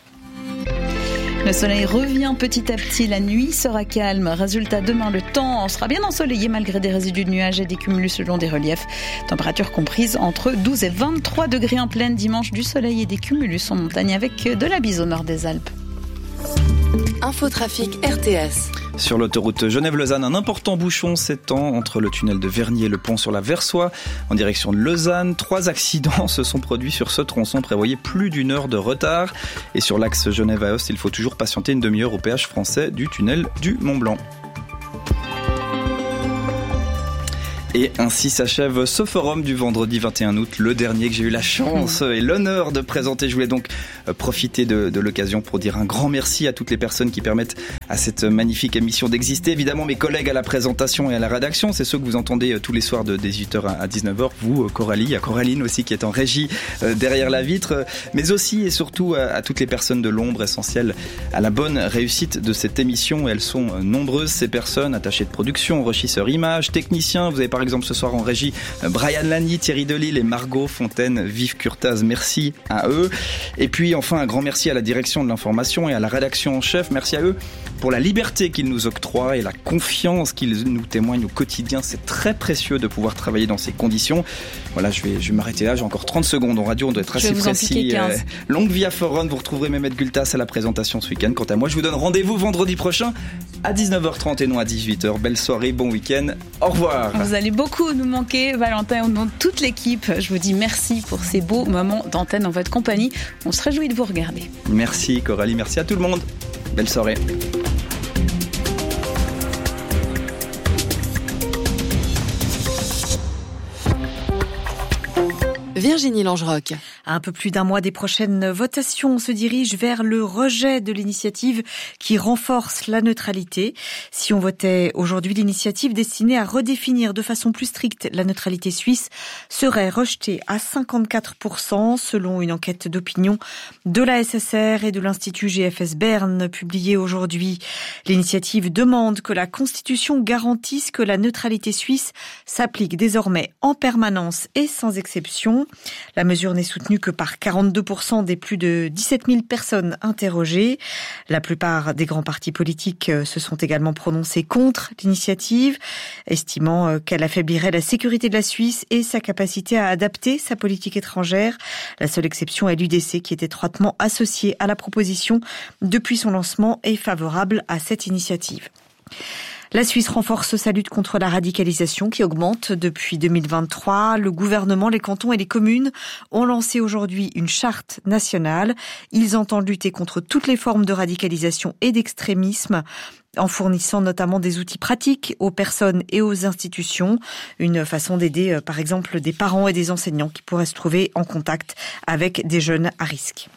Le soleil revient petit à petit, la nuit sera calme. Résultat, demain, le temps sera bien ensoleillé malgré des résidus de nuages et des cumulus le long des reliefs. Température comprise entre douze et vingt-trois degrés en pleine. Dimanche, du soleil et des cumulus en montagne avec de la bise au nord des Alpes. Infotrafic R T S. Sur l'autoroute Genève-Lausanne, un important bouchon s'étend entre le tunnel de Vernier et le pont sur la Versoix en direction de Lausanne. Trois accidents se sont produits sur ce tronçon, prévoyez plus d'une heure de retard. Et sur l'axe Genève-Aoste, il faut toujours patienter une demi-heure au péage français du tunnel du Mont-Blanc. Et ainsi s'achève ce forum du vendredi vingt et un août, le dernier que j'ai eu la chance et l'honneur de présenter. Je voulais donc profiter de, de l'occasion pour dire un grand merci à toutes les personnes qui permettent à cette magnifique émission d'exister. Évidemment, mes collègues à la présentation et à la rédaction, c'est ceux que vous entendez tous les soirs de dix-huit heures à dix-neuf heures. Vous, Coralie, il y a Coraline aussi qui est en régie derrière la vitre, mais aussi et surtout à toutes les personnes de l'ombre essentielles à la bonne réussite de cette émission. Elles sont nombreuses, ces personnes, attachées de production, regisseurs images, techniciens. Vous avez par exemple ce soir en régie Brian Lani, Thierry Delille et Margot Fontaine, Vive Curtaz. Merci à eux. Et puis enfin un grand merci à la direction de l'information et à la rédaction en chef. Merci à eux pour la liberté qu'ils nous octroient et la confiance qu'ils nous témoignent au quotidien. C'est très précieux de pouvoir travailler dans ces conditions. Voilà, je vais, je vais m'arrêter là. J'ai encore trente secondes en radio. On doit être assez précis. Euh, longue vie à Forum. Vous retrouverez Mehmet Gultas à la présentation ce week-end. Quant à moi, je vous donne rendez-vous vendredi prochain à dix-neuf heures trente et non à dix-huit heures. Belle soirée, bon week-end. Au revoir. Vous allez beaucoup nous manquer, Valentin, au nom de toute l'équipe. Je vous dis merci pour ces beaux moments d'antenne en votre compagnie. On se réjouit de vous regarder. Merci Coralie, merci à tout le monde. Belle soirée. Virginie Langerock. À un peu plus d'un mois des prochaines votations, on se dirige vers le rejet de l'initiative qui renforce la neutralité. Si on votait aujourd'hui, l'initiative destinée à redéfinir de façon plus stricte la neutralité suisse serait rejetée à cinquante-quatre pour cent selon une enquête d'opinion de la S S R et de l'Institut G F S Berne publiée aujourd'hui. L'initiative demande que la Constitution garantisse que la neutralité suisse s'applique désormais en permanence et sans exception. La mesure n'est soutenue que par quarante-deux pour cent des plus de dix-sept mille personnes interrogées. La plupart des grands partis politiques se sont également prononcés contre l'initiative, estimant qu'elle affaiblirait la sécurité de la Suisse et sa capacité à adapter sa politique étrangère. La seule exception est l'U D C qui est étroitement associée à la proposition depuis son lancement et favorable à cette initiative. La Suisse renforce sa lutte contre la radicalisation qui augmente depuis deux mille vingt-trois. Le gouvernement, les cantons et les communes ont lancé aujourd'hui une charte nationale. Ils entendent lutter contre toutes les formes de radicalisation et d'extrémisme en fournissant notamment des outils pratiques aux personnes et aux institutions. Une façon d'aider, par exemple, des parents et des enseignants qui pourraient se trouver en contact avec des jeunes à risque.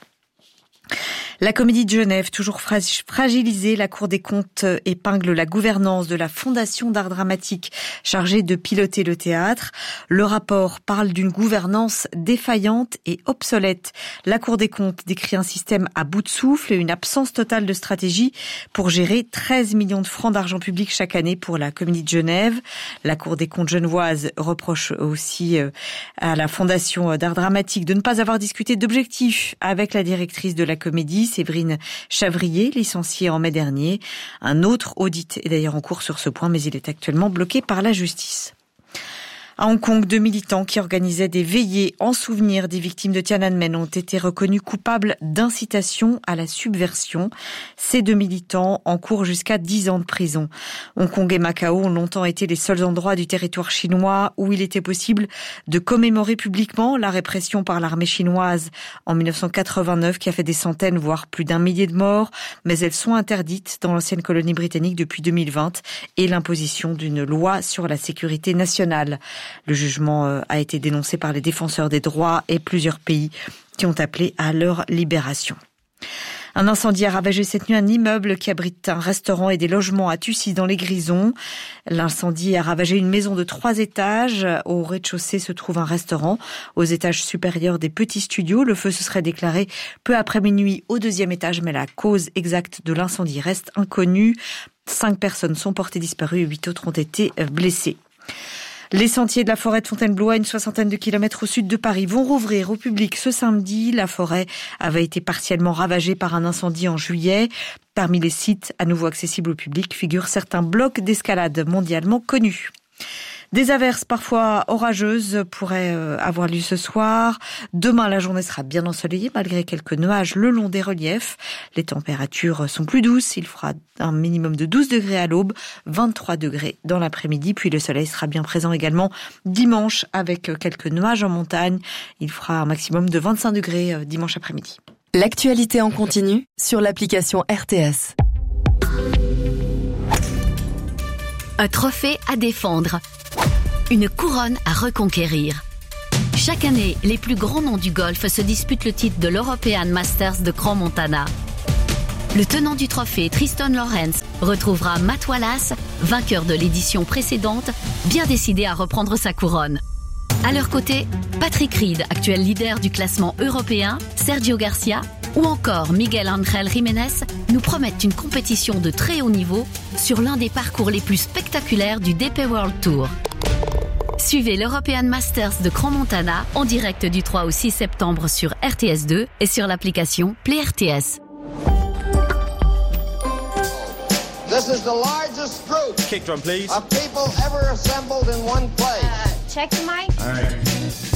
La Comédie de Genève, toujours fragilisée, la Cour des comptes épingle la gouvernance de la Fondation d'art dramatique chargée de piloter le théâtre. Le rapport parle d'une gouvernance défaillante et obsolète. La Cour des comptes décrit un système à bout de souffle et une absence totale de stratégie pour gérer treize millions de francs d'argent public chaque année pour la Comédie de Genève. La Cour des comptes genevoise reproche aussi à la Fondation d'art dramatique de ne pas avoir discuté d'objectifs avec la directrice de la Comédie, Séverine Chavrier, licenciée en mai dernier. Un autre audit est d'ailleurs en cours sur ce point, mais il est actuellement bloqué par la justice. À Hong Kong, deux militants qui organisaient des veillées en souvenir des victimes de Tiananmen ont été reconnus coupables d'incitation à la subversion. Ces deux militants encourent jusqu'à dix ans de prison. Hong Kong et Macao ont longtemps été les seuls endroits du territoire chinois où il était possible de commémorer publiquement la répression par l'armée chinoise en mille neuf cent quatre-vingt-neuf qui a fait des centaines, voire plus d'un millier de morts. Mais elles sont interdites dans l'ancienne colonie britannique depuis deux mille vingt et l'imposition d'une loi sur la sécurité nationale. Le jugement a été dénoncé par les défenseurs des droits et plusieurs pays qui ont appelé à leur libération. Un incendie a ravagé cette nuit un immeuble qui abrite un restaurant et des logements à Tussy dans les Grisons. L'incendie a ravagé une maison de trois étages. Au rez-de-chaussée se trouve un restaurant. Aux étages supérieurs, des petits studios. Le feu se serait déclaré peu après minuit au deuxième étage, mais la cause exacte de l'incendie reste inconnue. Cinq personnes sont portées disparues et huit autres ont été blessées. Les sentiers de la forêt de Fontainebleau, à une soixantaine de kilomètres au sud de Paris, vont rouvrir au public ce samedi. La forêt avait été partiellement ravagée par un incendie en juillet. Parmi les sites à nouveau accessibles au public figurent certains blocs d'escalade mondialement connus. Des averses parfois orageuses pourraient avoir lieu ce soir. Demain, la journée sera bien ensoleillée malgré quelques nuages le long des reliefs. Les températures sont plus douces. Il fera un minimum de douze degrés à l'aube, vingt-trois degrés dans l'après-midi. Puis le soleil sera bien présent également dimanche avec quelques nuages en montagne. Il fera un maximum de vingt-cinq degrés dimanche après-midi. L'actualité en continu sur l'application R T S. Un trophée à défendre. Une couronne à reconquérir. Chaque année, les plus grands noms du golf se disputent le titre de l'European Masters de Crans-Montana. Le tenant du trophée, Tristan Lawrence, retrouvera Matt Wallace, vainqueur de l'édition précédente, bien décidé à reprendre sa couronne. À leur côté, Patrick Reed, actuel leader du classement européen, Sergio Garcia ou encore Miguel Ángel Jiménez nous promettent une compétition de très haut niveau sur l'un des parcours les plus spectaculaires du D P World Tour. Suivez l'European Masters de Crans-Montana en direct du trois au six septembre sur R T S deux et sur l'application Play R T S. This is the largest group Kick drum, please. of people ever assembled in one place. Uh, check the mic. All right.